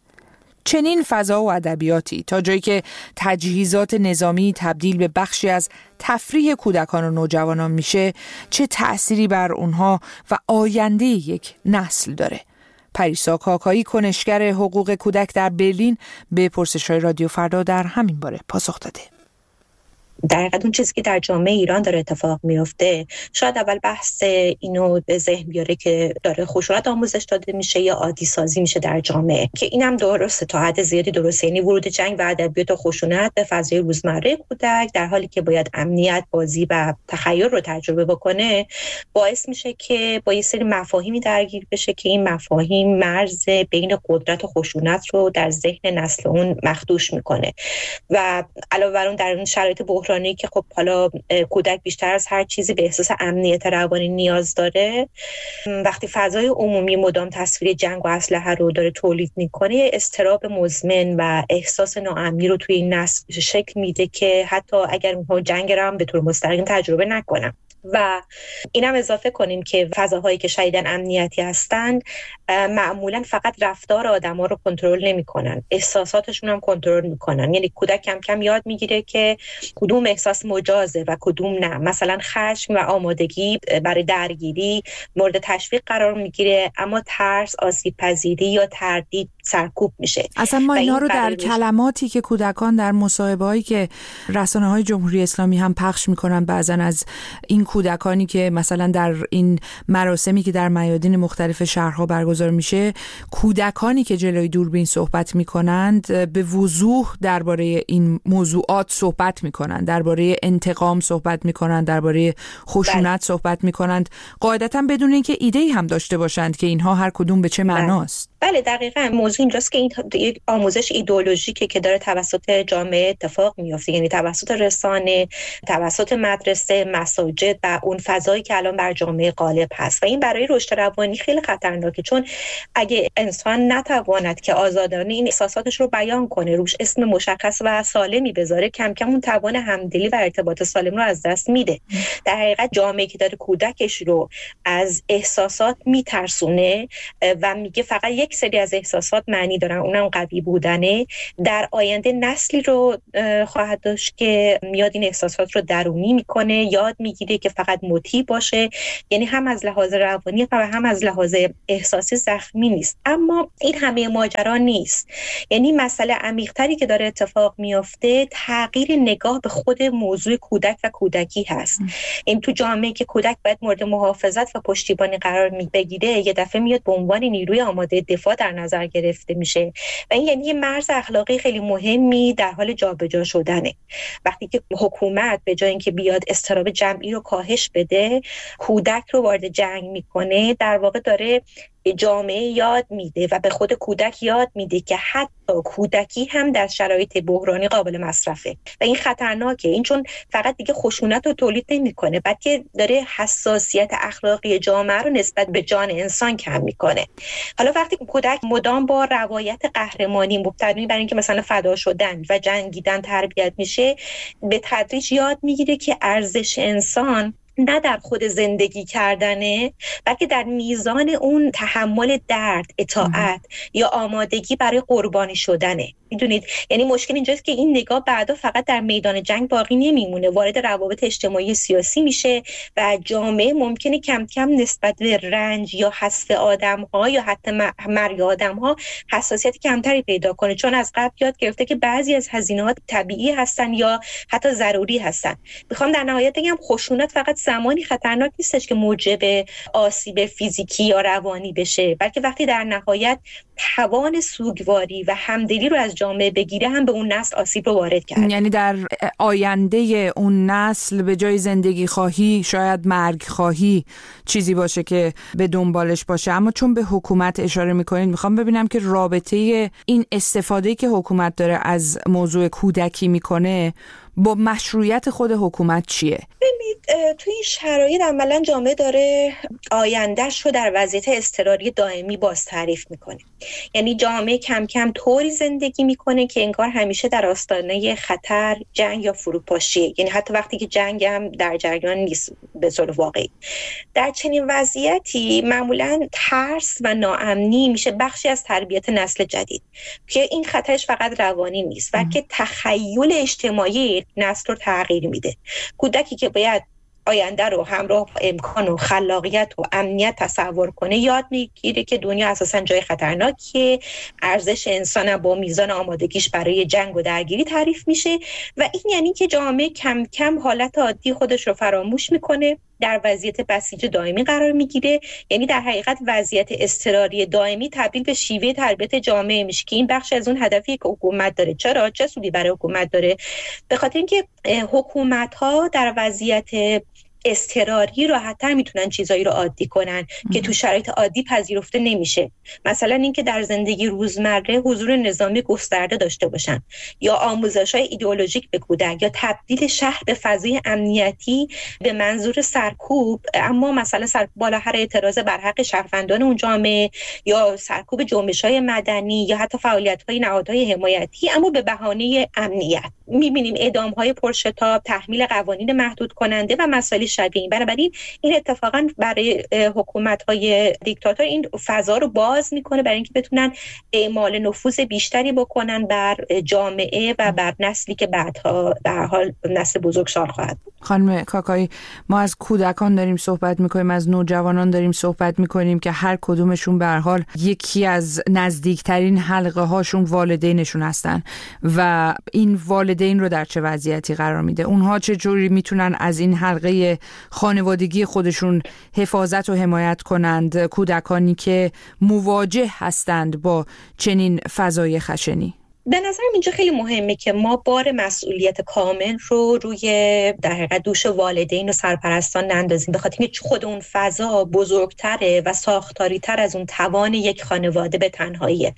چنین فضا و ادبیاتی تا جایی که تجهیزات نظامی تبدیل به بخشی از تفریح کودکان و نوجوانان میشه، چه تأثیری بر اونها و آینده یک نسل داره؟ پریسا کاکایی، کنشگر حقوق کودک در برلین، به پرسش‌های رادیو فردا در همین باره پاسخ داده.
در حقیقت اون چیزی که در جامعه ایران داره اتفاق میفته، شاید اول بحث اینو به ذهن بیاره که داره خشونت آموزش داده میشه یا عادی سازی میشه در جامعه، که اینم درسته، تا حد زیادی درسته. یعنی ورود جنگ و ادبیات و خشونت به فضای روزمره کودک در حالی که باید امنیت، بازی و تخیل رو تجربه بکنه، باعث میشه که با یه سری مفاهیمی درگیر بشه که این مفاهیم مرز بین قدرت و خشونت رو در ذهن نسل اون مخدوش میکنه. و علاوه بر اون در اون شرایط بحرانی که خب حالا کودک بیشتر از هر چیزی به احساس امنیت روانی نیاز داره، وقتی فضای عمومی مدام تصویر جنگ و اسلحه رو داره تولید میکنه، اضطراب مزمن و احساس ناامنی رو توی این نسل شکل میده که حتی اگر اونها جنگ رو هم به طور مستقیم تجربه نکنن. و اینم اضافه کنیم که فضاهایی که شدیداً امنیتی هستن معمولاً فقط رفتار آدم‌ها رو کنترل نمی‌کنن، احساساتشون هم کنترل می‌کنن. یعنی کودک کم کم یاد میگیره که کدوم احساس مجازه و کدوم نه. مثلا خشم و آمادگی برای درگیری مورد تشویق قرار میگیره، اما ترس، آسیب‌پذیری یا تردید سرکوب میشه.
اصلا ما اینا رو در کلماتی که کودکان در مصاحبه‌هایی که رسانه‌های جمهوری اسلامی هم پخش می‌کنن، بعضن از این کودکانی که مثلا در این مراسمی که در میادین مختلف شهرها برگزار برگزار میشه، کودکانی که جلوی دوربین صحبت میکنند به وضوح درباره این موضوعات صحبت میکنند، درباره انتقام صحبت میکنند، درباره خشونت صحبت میکنند، قاعدتا بدون اینکه ایده‌ای هم داشته باشند که اینها هر کدوم به چه معناست.
بله دقیقاً موضوع اینجاست که این آموزش ایدئولوژیکه که داره توسط جامعه اتفاق میفته، یعنی توسط رسانه، توسط مدرسه، مساجد و اون فضایی که الان بر جامعه غالب هست و این برای رشد روانی خیلی خطرناکه، چون اگه انسان نتواند که آزادانه این احساساتش رو بیان کنه، روش اسم مشخص و سالمی بذاره، کم کم اون توان همدلی و ارتباط سالم رو از دست میده. در حقیقت جامعه که داره کودکش رو از احساسات میترسونه و میگه فقط یک سری از احساسات معنی دارن، اونم قوی بودنه، در آینده نسلی رو خواهد داشت که میاد این احساسات رو درونی میکنه، یاد میگیره که فقط مطیع باشه، یعنی هم از لحاظ روانی و هم از لحاظ احساسی زخمی نیست. اما این همه ماجرا نیست، یعنی مسئله عمیق‌تری که داره اتفاق میفته تغییر نگاه به خود موضوع کودک و کودکی هست. این تو جامعه که کودک باید مورد محافظت و پشتیبانی قرار بگیره، یه دفعه میاد به عنوان نیروی آماده دفاع در نظر گرفته میشه و این یعنی یه مرز اخلاقی خیلی مهمی در حال جابجا شدنه. وقتی که حکومت به جای اینکه بیاد اضطراب جمعی رو کاهش بده، کودک رو وارد جنگ میکنه، در واقع داره جامعه یاد میده و به خود کودک یاد میده که حتی کودکی هم در شرایط بحرانی قابل مصرفه و این خطرناکه. این چون فقط دیگه خشونت رو تولید نمیکنه، بلکه داره حساسیت اخلاقی جامعه رو نسبت به جان انسان کم میکنه. حالا وقتی کودک مدام با روایت قهرمانی مبتنی بر اینکه مثلا فدا شدن و جنگیدن تربیت میشه، به تدریج یاد میگیره که ارزش انسان نه در خود زندگی کردنه، بلکه در میزان اون تحمل درد، اطاعت یا آمادگی برای قربانی شدنه. میدونید یعنی مشکل اینجاست که این نگاه بعدا فقط در میدان جنگ باقی نمیمونه، وارد روابط اجتماعی سیاسی میشه و جامعه ممکنه کم کم نسبت به رنج یا حذف آدم‌ها یا حتی مرگ آدم‌ها حساسیت کمتری پیدا کنه، چون از قبل یاد گرفته که بعضی از هزینه‌ها طبیعی هستن یا حتی ضروری هستن. میخوام در نهایت بگم خشونت فقط زمانی خطرناک نیستش که موجب آسیب فیزیکی یا روانی بشه، بلکه وقتی در نهایت توان سوگواری و همدلی رو از جامعه بگیره، هم به اون نسل آسیب رو وارد کرد.
یعنی در آینده اون نسل به جای زندگی خواهی شاید مرگ خواهی چیزی باشه که به دنبالش باشه. اما چون به حکومت اشاره میکنید، میخوام ببینم که رابطه این استفاده‌ای که حکومت داره از موضوع کودکی میکنه با مشروعیت خود حکومت چیه؟
ببینید توی این شرایط عملاً جامعه داره آیندهش رو در وضعیت اضطراری دائمی باز تعریف میکنه. یعنی جامعه کم کم طوری زندگی میکنه که انگار همیشه در آستانه خطر، جنگ یا فروپاشیه، یعنی حتی وقتی که جنگ هم در جریان نیست به صورت واقعی. در چنین وضعیتی معمولاً ترس و ناامنی میشه بخشی از تربیت نسل جدید که این خطرش فقط روانی نیست، بلکه تخیل اجتماعی نسل رو تغییر میده. کودکی که باید آینده رو همراه با امکان و خلاقیت و امنیت تصور کنه، یاد میگیره که دنیا اساساً جای خطرناکیه، ارزش انسان با میزان آمادگیش برای جنگ و درگیری تعریف میشه و این یعنی که جامعه کم کم حالت عادی خودش رو فراموش میکنه، در وضعیت بسیج دائمی قرار میگیره. یعنی در حقیقت وضعیت اضطراری دائمی تبدیل به شیوه تربیت جامعه میشه که این بخش از اون هدفی که حکومت داره. چرا؟ چه سودی برای حکومت داره؟ به خاطر اینکه حکومت‌ها در وضعیت اضطراری راحت‌تر میتونن چیزایی رو عادی کنن که تو شرایط عادی پذیرفته نمیشه. مثلا اینکه در زندگی روزمره حضور نظامی گسترده داشته باشن یا آموزش‌های ایدئولوژیک به کودک یا تبدیل شهر به فضای امنیتی به منظور سرکوب، اما مثلا سرکوب بالا هر اعتراض بر حق شهروندان اون جامعه یا سرکوب جنبش‌های مدنی یا حتی فعالیت‌های نهادهای حمایتی، اما به بهانه امنیت. می‌بینیم اعدام‌های پرشتاب، تحمیل قوانین محدود کننده و مسائل شبیه. بنابراین این اتفاقا برای حکومت‌های دیکتاتور این فضا رو باز میکنه برای اینکه بتونن اعمال نفوذ بیشتری بکنن بر جامعه و بر نسلی که بعدها به هر حال نسل بزرگسال خواهد بود.
خانم کاکایی، ما از کودکان داریم صحبت میکنیم، از نوجوانان داریم صحبت میکنیم که هر کدومشون به هر حال یکی از نزدیکترین حلقه هاشون والدینشون هستن و این والدین رو در چه وضعیتی قرار میده؟ اونها چه جوری میتونن از این حلقه خانوادگی خودشون حفاظت و حمایت کنند، کودکانی که مواجه هستند با چنین فضای خشنی؟
به نظرم اینجا خیلی مهمه که ما بار مسئولیت کامل رو روی در حقیقت دوش والدین و سرپرستان نندازیم، به خاطر اینکه خود اون فضا بزرگتره و ساختاری‌تر از اون توان یک خانواده به تنهاییه.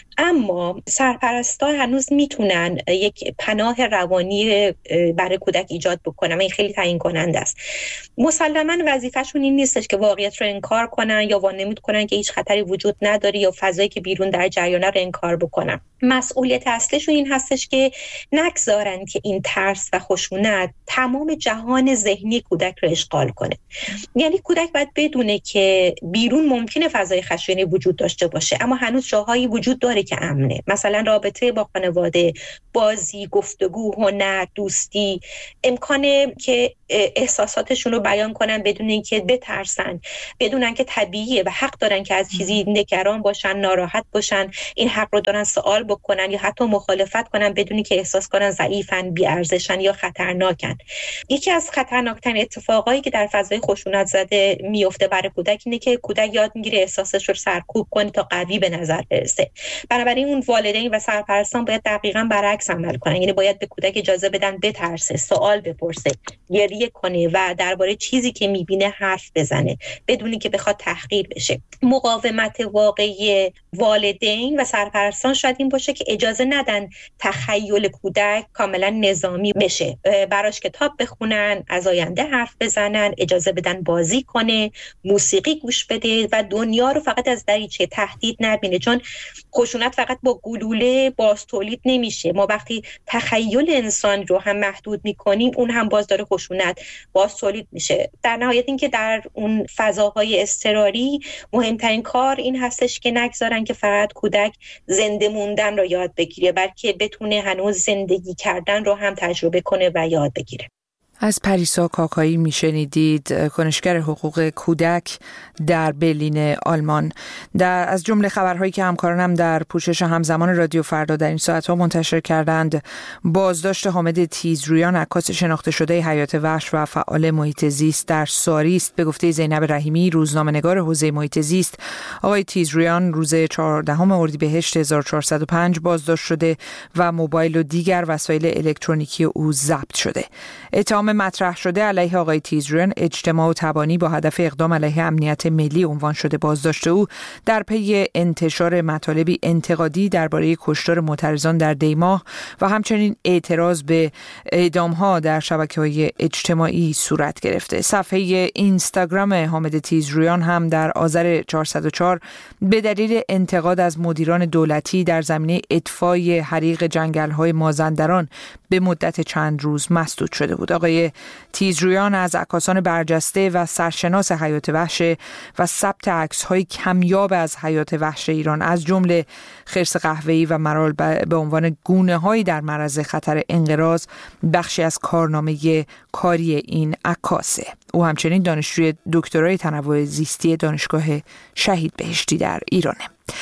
اما سرپرستان هنوز میتونن یک پناه روانی برای کودک ایجاد بکنن. این خیلی تعیین کننده است. مسلماً وظیفه‌شون این نیستش که واقعیت رو انکار کنن یا وانمود کنن که هیچ خطری وجود نداره یا فضایی که بیرون در جریانه رو انکار بکنن. مسئولیت اصلیشون این هستش که نگذارن که این ترس و خشونت تمام جهان ذهنی کودک رو اشغال کنه. یعنی کودک باید بدونه که بیرون ممکنه فضای خشنی وجود داشته باشه، اما هنوز جاهایی وجود داره که امنه. مثلا رابطه با خانواده، بازی، گفتگو، هنر، دوستی، امکانه که احساساتشون رو بیان کنن بدون اینکه بترسن، بدونن که طبیعیه و حق دارن که از چیزی نگران باشن، ناراحت باشن، این حق رو دارن سوال بکنن یا حتی مخالفت کنن بدون که احساس کنن ضعیفن، بی‌ارزشن یا خطرناکن. یکی از خطرناکترین اتفاقایی که در فضای خشونت زده میفته برای کودک اینه که کودک یاد میگیره احساسش رو سرکوب کنه تا قوی به نظر برسه. بنابراین اون والدین و سرپرستان باید دقیقاً برعکس عمل کنن. یعنی باید به کودک اجازه بدن بترسه، سوال بپرسه، گریه کنه و درباره چیزی که میبینه حرف بزنه بدون که بخواد تحقیر بشه. مقاومت واقعی والدین و سرپرستان شاید این باشه که اجازه ندن تخیل کودک کاملا نظامی بشه، براش کتاب بخونن، از آینده حرف بزنن، اجازه بدن بازی کنه، موسیقی گوش بده و دنیا رو فقط از دریچه تهدید نبینه. چون خشونت فقط با گلوله باز تولید نمیشه. ما وقتی تخیل انسان رو هم محدود میکنیم، اون هم باز داره خشونت باز تولید میشه. در نهایت این که در اون فضاهای اضطراری مهمترین کار این هستش که نگذارن که فقط کودک زنده موندن رو یاد بگیره، بلکه بتونه هنوز زندگی کردن رو هم تجربه کنه و یاد بگیره.
از پریسا کاکایی میشنیدید، کنشگر حقوق کودک در برلین آلمان. از جمله خبرهایی که همکارانم در پوشش همزمان رادیو فردا در این ساعت‌ها منتشر کردند، بازداشت حامد تیزرویان، عکاس شناخته شده حیات وحش و فعال محیط زیست در ساریست. به گفته زینب رحیمی، روزنامه‌نگار حوزه محیط زیست، آقای تیزرویان روز 14 اردیبهشت 1405 بازداشت شده و موبایل و دیگر وسایل الکترونیکی او ضبط شده. اتهام مطرح شده علیه آقای تیزرویان اجتماع و تبانی با هدف اقدام علیه امنیت ملی عنوان شده. بازداشت او در پی انتشار مطالبی انتقادی درباره کشتار معترضان در دیماه و همچنین اعتراض به اعدام‌ها در شبکه‌های اجتماعی صورت گرفته. صفحه اینستاگرام حامد تیزرویان هم در آذر 404 به دلیل انتقاد از مدیران دولتی در زمینه اطفای حریق جنگل‌های مازندران به مدت چند روز مسدود شده بود. آقای تیزرویان از عکاسان برجسته و سرشناس حیات وحش و ثبت عکس‌های کمیاب از حیات وحش ایران، از جمله خرس قهوه‌ای و مرال به عنوان گونه‌هایی در معرض خطر انقراض، بخشی از کارنامه کاری این عکاسه. او همچنین دانشجوی دکترای تنوع زیستی دانشگاه شهید بهشتی در ایرانه.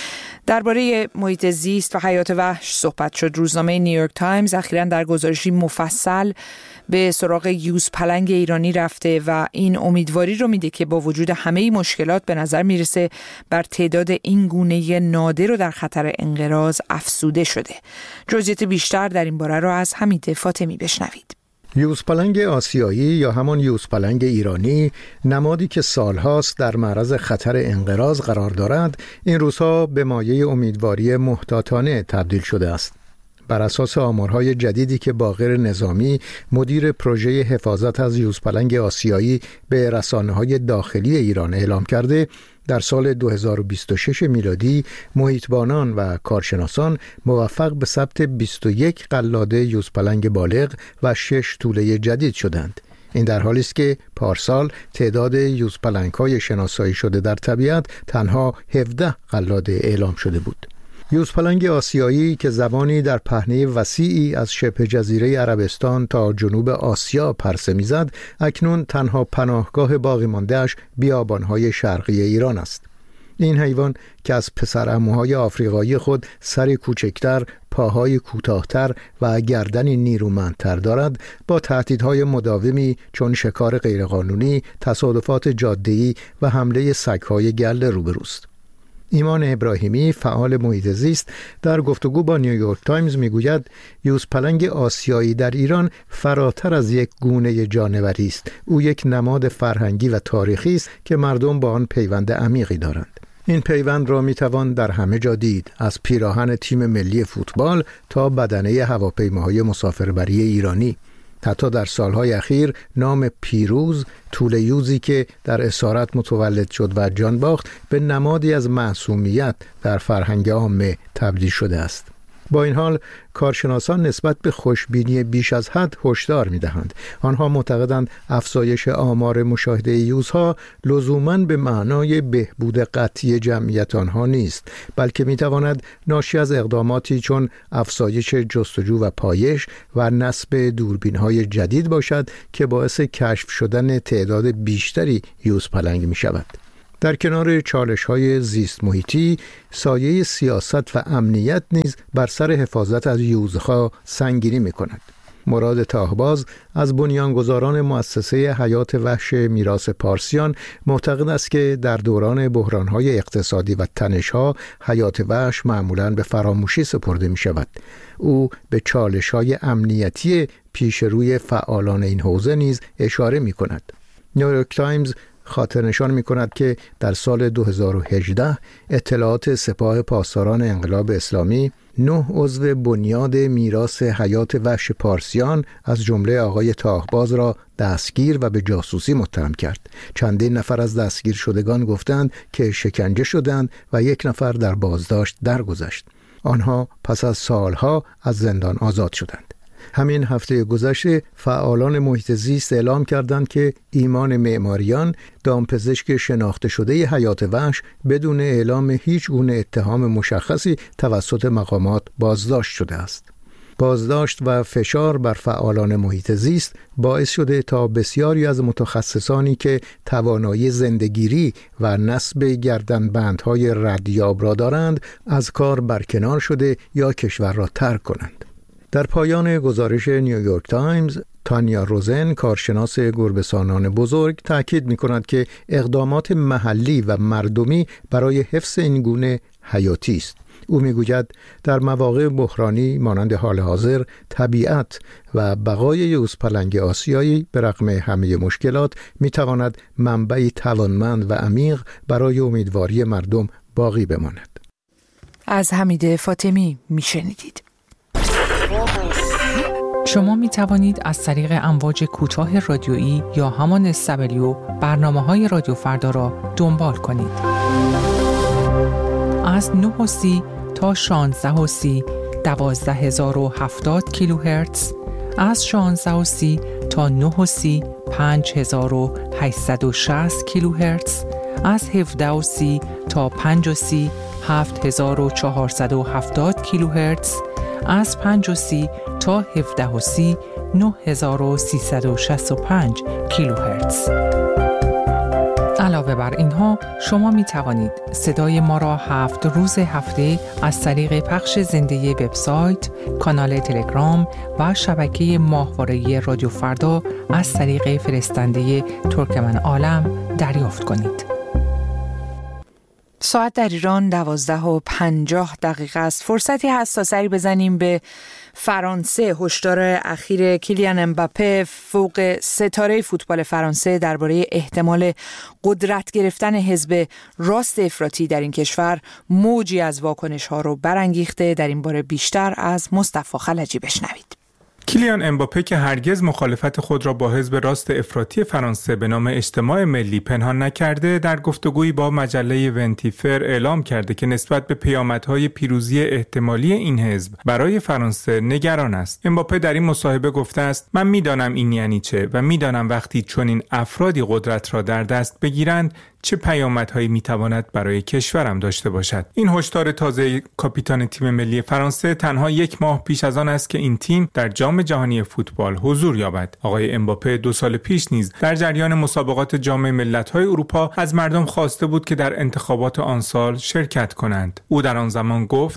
درباره محیط زیست و حیات وحش صحبت شد. روزنامه نیویورک تایمز اخیراً در گزارشی مفصل به سراغ یوزپلنگ ایرانی رفته و این امیدواری رو میده که با وجود همه مشکلات به نظر میرسه بر تعداد این گونه نادر رو در خطر انقراض افزوده شده. جزئیات بیشتر در این باره رو از حمید فاطمی بشنوید.
یوزپلنگ آسیایی یا همان یوزپلنگ ایرانی، نمادی که سالهاست در معرض خطر انقراض قرار دارد، این روزها به مایه امیدواری محتاطانه تبدیل شده است. بر اساس آمارهای جدیدی که باقر نظامی، مدیر پروژه حفاظت از یوزپلنگ آسیایی، به رسانه‌های داخلی ایران اعلام کرده، در سال 2026 میلادی محیطبانان و کارشناسان موفق به ثبت 21 قلاده یوزپلنگ بالغ و 6 توله جدید شدند. این در حالی است که پارسال تعداد یوزپلنگ‌های شناسایی شده در طبیعت تنها 17 قلاده اعلام شده بود. یوزپلنگ آسیایی که زبانی در پهنه وسیعی از شبه جزیره عربستان تا جنوب آسیا پرسه می‌زد، اکنون تنها پناهگاه باقی مانده‌اش بیابان‌های شرقی ایران است. این حیوان که از پسرعموهای آفریقایی خود سر کوچکتر، پاهای کوتاهتر و گردنی نیرومندتر دارد، با تهدیدهای مداومی چون شکار غیرقانونی، تصادفات جاده‌ای و حمله سگ‌های گله روبروست. ایمان ابراهیمی، فعال محیط زیست، در گفتگو با نیویورک تایمز میگوید یوزپلنگ آسیایی در ایران فراتر از یک گونه جانوری است. او یک نماد فرهنگی و تاریخی است که مردم با آن پیوند عمیقی دارند. این پیوند را میتوان در همه جا دید، از پیراهن تیم ملی فوتبال تا بدنه هواپیماهای مسافربری ایرانی. حتی در سالهای اخیر نام پیروز، توله یوزی که در اسارت متولد شد و جان باخت، به نمادی از معصومیت در فرهنگ عامه تبدیل شده است. با این حال کارشناسان نسبت به خوشبینی بیش از حد هشدار می‌دهند. آنها معتقدند افزایش آمار مشاهده یوزها لزوماً به معنای بهبود قطعی جمعیت آنها نیست، بلکه می‌تواند ناشی از اقداماتی چون افزایش جستجو و پایش و نصب دوربین‌های جدید باشد که باعث کشف شدن تعداد بیشتری یوزپلنگ می‌شود. در کنار چالش‌های زیست محیطی، سایه سیاست و امنیت نیز بر سر حفاظت از یوزها سنگینی می‌کند. مراد تاهباز از بنیانگذاران مؤسسه حیات وحش میراث پارسیان معتقد است که در دوران بحران‌های اقتصادی و تنش‌ها حیات وحش معمولاً به فراموشی سپرده می‌شود. او به چالش‌های امنیتی پیش روی فعالان این حوزه نیز اشاره می‌کند. نیویورک تایمز خاطر نشان می کند که در سال 2018 اطلاعات سپاه پاسداران انقلاب اسلامی 9 عضو بنیاد میراث حیات وحش پارسیان از جمله آقای تاهباز را دستگیر و به جاسوسی متهم کرد. چندین نفر از دستگیر شدگان گفتند که شکنجه شدند و یک نفر در بازداشت درگذشت. آنها پس از سالها از زندان آزاد شدند. همین هفته گذشته فعالان محیط زیست اعلام کردند که ایمان معماریان، دامپزشک شناخته شده حیات وحش، بدون اعلام هیچ گونه اتهام مشخصی توسط مقامات بازداشت شده است. بازداشت و فشار بر فعالان محیط زیست باعث شده تا بسیاری از متخصصانی که توانایی زندگیری و نصب گردنبندهای ردیاب را دارند از کار برکنار شده یا کشور را ترک کنند. در پایان گزارش نیویورک تایمز، تانیا روزن، کارشناس گربه‌سانان بزرگ، تأکید می‌کند که اقدامات محلی و مردمی برای حفظ این گونه حیاتی است. او می‌گوید در مواقع بحرانی مانند حال حاضر، طبیعت و بقای یوزپلنگ آسیایی به رغم همه مشکلات می‌تواند منبعی توانمند و عمیق برای امیدواری مردم باقی بماند.
از حمید فاطمی میشنیدید.
شما می توانید از طریق امواج کوتاه رادیویی یا همان SW برنامه‌های رادیو فردا را دنبال کنید. از 9:30 تا 16:30 12070 کیلوهرتز، از 16:30 تا 9:30 5860 کیلوهرتز، از 17:30 تا 5:30 7470 کیلوهرتز، از 5:30 تا 17:30 9365 کیلوهرتز. علاوه بر اینها شما می توانید صدای ما را 7 روز هفته از طریق پخش زنده وبسایت، کانال تلگرام و شبکه ماهواره‌ای رادیو فردا از طریق فرستنده ترکمن عالم دریافت کنید.
ساعت در ایران 12:50 است. فرصتی هست تا سری بزنیم به فرانسه. هشدار اخیر کیلیان امباپه، فوق ستاره فوتبال فرانسه، درباره احتمال قدرت گرفتن حزب راست افراطی در این کشور موجی از واکنش‌ها رو برانگیخته. در این باره بیشتر از مصطفی خلجی بشنوید.
کیلیان امباپه که هرگز مخالفت خود را با حزب راست افراطی فرانسه به نام اجتماع ملی پنهان نکرده، در گفتگویی با مجله ونتیفر اعلام کرده که نسبت به پیامدهای پیروزی احتمالی این حزب برای فرانسه نگران است. امباپه در این مصاحبه گفته است: من میدانم این یعنی چه و میدانم وقتی چنین افرادی قدرت را در دست بگیرند چه پیامدهایی میتواند برای کشورم داشته باشد. این هشدار تازه کاپیتان تیم ملی فرانسه تنها 1 ماه پیش از آن است که این تیم در جام جهانی فوتبال حضور یابد. آقای امباپه 2 سال پیش نیز در جریان مسابقات جام ملت‌های اروپا از مردم خواسته بود که در انتخابات آن سال شرکت کنند. او در آن زمان گفت: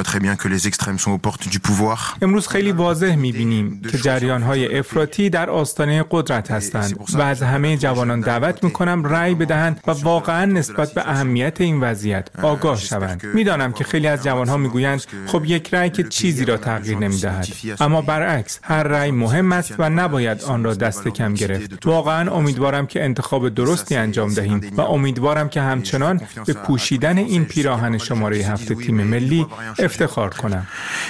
امروز خیلی واضح می‌بینیم که جریان‌های افراطی در آستانه قدرت هستند و از همه جوانان دعوت می‌کنم رأی بدهند و واقعاً نسبت به اهمیت این وضعیت آگاه شوند. می‌دانم که خیلی از جوان‌ها می‌گویند خب یک رأی که چیزی را تغییر نمی‌دهد، اما برعکس هر رأی مهم است و نباید آن را دست کم گرفت. واقعاً امیدوارم که انتخاب درستی انجام دهیم و امیدوارم که همچنان به پوشیدن این پیراهن شماره 7 تیم ملی افتخار کنم.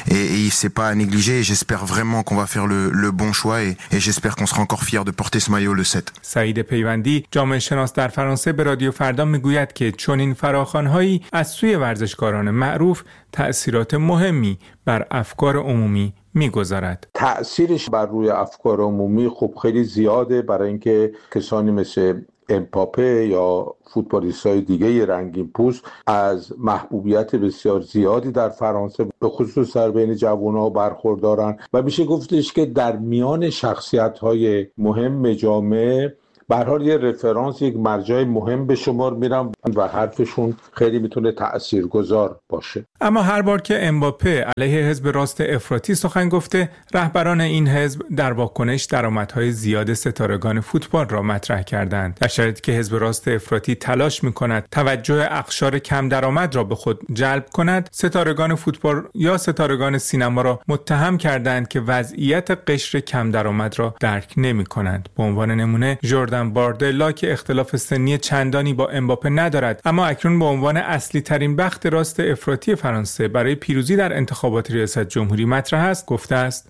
سعید پیوندی جامعه شناس در فرانسه به رادیو فردا میگوید که چنین فراخوان‌هایی از سوی ورزشکاران معروف تأثیرات مهمی بر افکار عمومی میگذارد.
تأثیرش بر روی افکار عمومی خب خیلی زیاده، برای اینکه کسانی مثل امباپه یا فوتبالیست‌های دیگه رنگین پوست از محبوبیت بسیار زیادی در فرانسه به خصوص در بین جوان‌ها برخوردارن و میشه گفتش که در میان شخصیت‌های مهم جامعه به هر حال یه رفرانس، یک مرجع مهم به شمار میرن و حرفشون خیلی میتونه تاثیرگذار باشه.
اما هر بار که امباپه علیه حزب راست افراطی سخن گفته، رهبران این حزب در واکنش درآمدهای زیاد ستارگان فوتبال را مطرح کردند. در شرایطی که حزب راست افراطی تلاش میکند توجه اقشار کم درآمد را به خود جلب کند، ستارگان فوتبال یا ستارگان سینما را متهم کردند که وضعیت قشر کم درآمد را درک نمیکنند. به عنوان نمونه جردن باردلا که اختلاف سنی چندانی با امباپه ندارد، اما اکنون به عنوان اصلی ترین بخت راست افراطی فرانسه برای پیروزی در انتخابات ریاست جمهوری مطرح است، گفته است: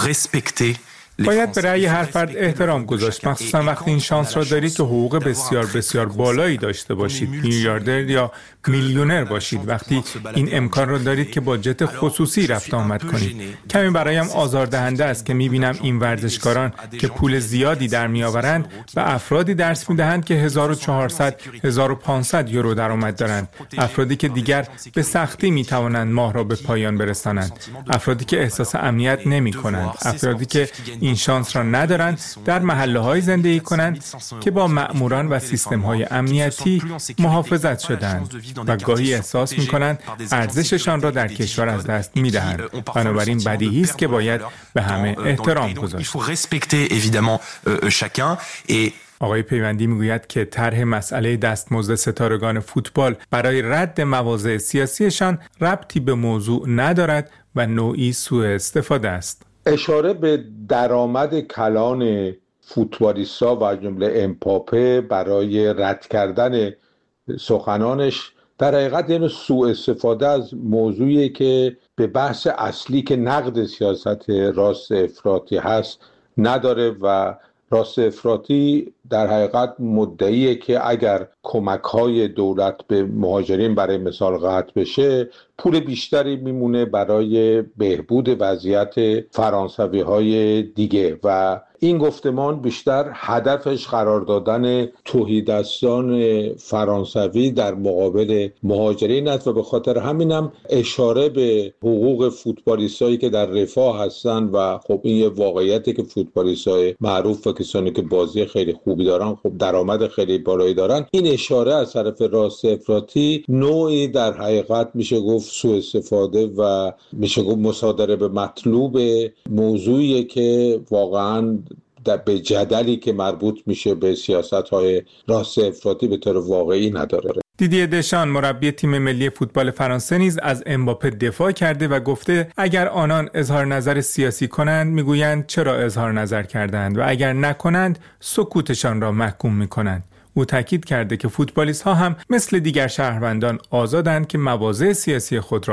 باید به رأی هر فرد احترام گذاشت، مخصوصا وقتی این شانس را دارید که حقوق بسیار بسیار بالایی داشته باشید، میلیاردر یا میلیونر باشید، وقتی این امکان را دارید که با جت خصوصی رفت آمد کنید. کمی برایم آزاردهنده است که میبینم این ورزشکاران که پول زیادی در میآورند به افرادی درس میدهند که 1400 1500 یورو درآمد دارند، افرادی که دیگر به سختی میتوانند ماه را به پایان برسانند، افرادی که احساس امنیت نمیکنند، افرادی که این شانس را ندارند در محله‌های زندگی کنند که با مأموران و سیستم‌های امنیتی محافظت شده‌اند و گاهی احساس می‌کنند ارزششان را در کشور از دست می‌دهند. بنابراین بدیهی است که باید به همه احترام گذاشت. آقای پیوندی میگوید که طرح مسئله دستمزد ستارگان فوتبال برای رد مواضع سیاسیشان ربطی به موضوع ندارد و نوعی سوء استفاده است.
اشاره به درآمد کلان فوتبالیستا و جمله امباپه برای رد کردن سخنانش در حقیقت اینو سوء استفاده از موضوعی که به بحث اصلی که نقد سیاست راست افراطی هست نداره و راست افراطی در حقیقت مدعیه که اگر کمک‌های دولت به مهاجرین برای مثال قطع بشه، پول بیشتری میمونه برای بهبود وضعیت فرانسوی‌های دیگه و این گفتمان بیشتر هدفش قرار دادن تهیدستان فرانسوی در مقابل مهاجرین است و به خاطر همینم اشاره به حقوق فوتبالیستایی که در رفاه هستن و خب این یه واقعیته که فوتبالیستای معروف و کسانی که بازی خیلی خوبی دارن خب درآمد خیلی بالایی دارن، این اشاره از طرف راست افراطی نوعی در حقیقت میشه گفت سوء استفاده و میشه گفت مصادره به مطلوب موضوعی که واقعاً به جدلی که مربوط میشه به سیاست‌های راست افراطی به طور واقعی نداره.
دیدیه دشان مربی تیم ملی فوتبال فرانسه نیز از امباپه دفاع کرده و گفته اگر آنان اظهار نظر سیاسی کنند میگویند چرا اظهار نظر کردند و اگر نکنند سکوتشان را محکوم میکنند. او تاکید کرده که فوتبالیست‌ها هم مثل دیگر شهروندان آزادند که مواضع سیاسی خود را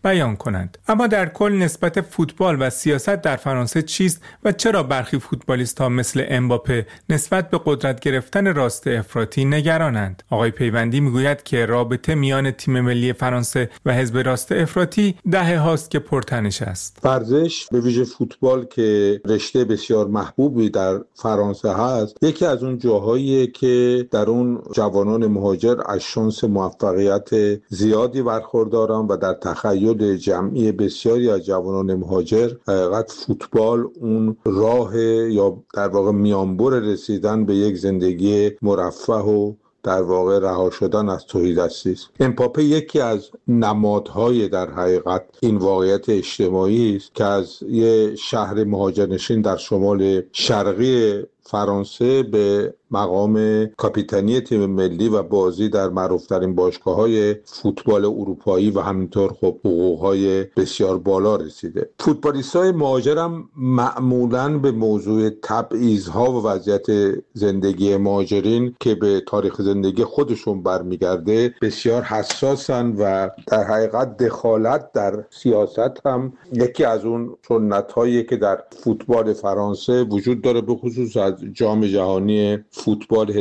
بیان کنند. اما در کل نسبت فوتبال و سیاست در فرانسه چیست و چرا برخی فوتبالیست‌ها مثل امباپه نسبت به قدرت گرفتن راست افراطی نگرانند؟ آقای پیوندی میگوید که رابطه میان تیم ملی فرانسه و حزب راست افراطی دهه هاست که پرتنش است.
ورزش به ویژه فوتبال که رشته بسیار محبوبی در فرانسه هست، یکی از اون جاهاییه که در اون جوانان مهاجر از شانس موفقیت زیادی برخوردارن و در تخیل جمعی بسیاری از جوانان مهاجر حقیقت فوتبال اون راه یا در واقع میانبر رسیدن به یک زندگی مرفه و در واقع رها شدن از تهیدستی است. امباپه یکی از نمادهای در حقیقت این واقعیت اجتماعی است که از یه شهر مهاجرنشین در شمال شرقی فرانسه به مقام کاپیتانی تیم ملی و بازی در معروفترین باشگاه‌های فوتبال اروپایی و همینطور خب حقوق‌های بسیار بالا رسیده. فوتبالیست‌های مهاجر هم معمولاً به موضوع تبعیض‌ها و وضعیت زندگی مهاجرین که به تاریخ زندگی خودشون برمیگرده بسیار حساسن و در حقیقت دخالت در سیاست هم یکی از اون سنت‌هایی که در فوتبال فرانسه وجود داره، به خصوص از جام جهانی فوتبال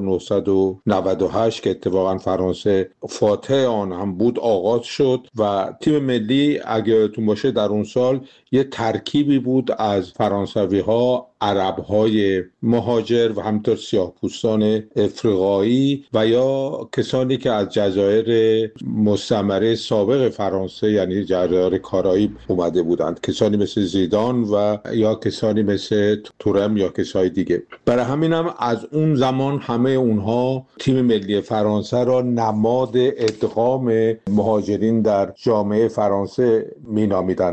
1998 که اتفاقا فرانسه فاتح آن هم بود آغاز شد و تیم ملی اگه یادتون باشه در اون سال یه ترکیبی بود از فرانسوی‌ها، عرب‌های مهاجر و همینطور سیاه‌پوستان افریقایی و یا کسانی که از جزایر مستعمره سابق فرانسه یعنی جزایر کارائیب اومده بودند، کسانی مثل زیدان و یا کسانی مثل تورم یا کسای دیگه. برای همینم از اون زمان همه اونها تیم ملی فرانسه را نماد ادغام مهاجرین در جامعه فرانسه مینامیدن.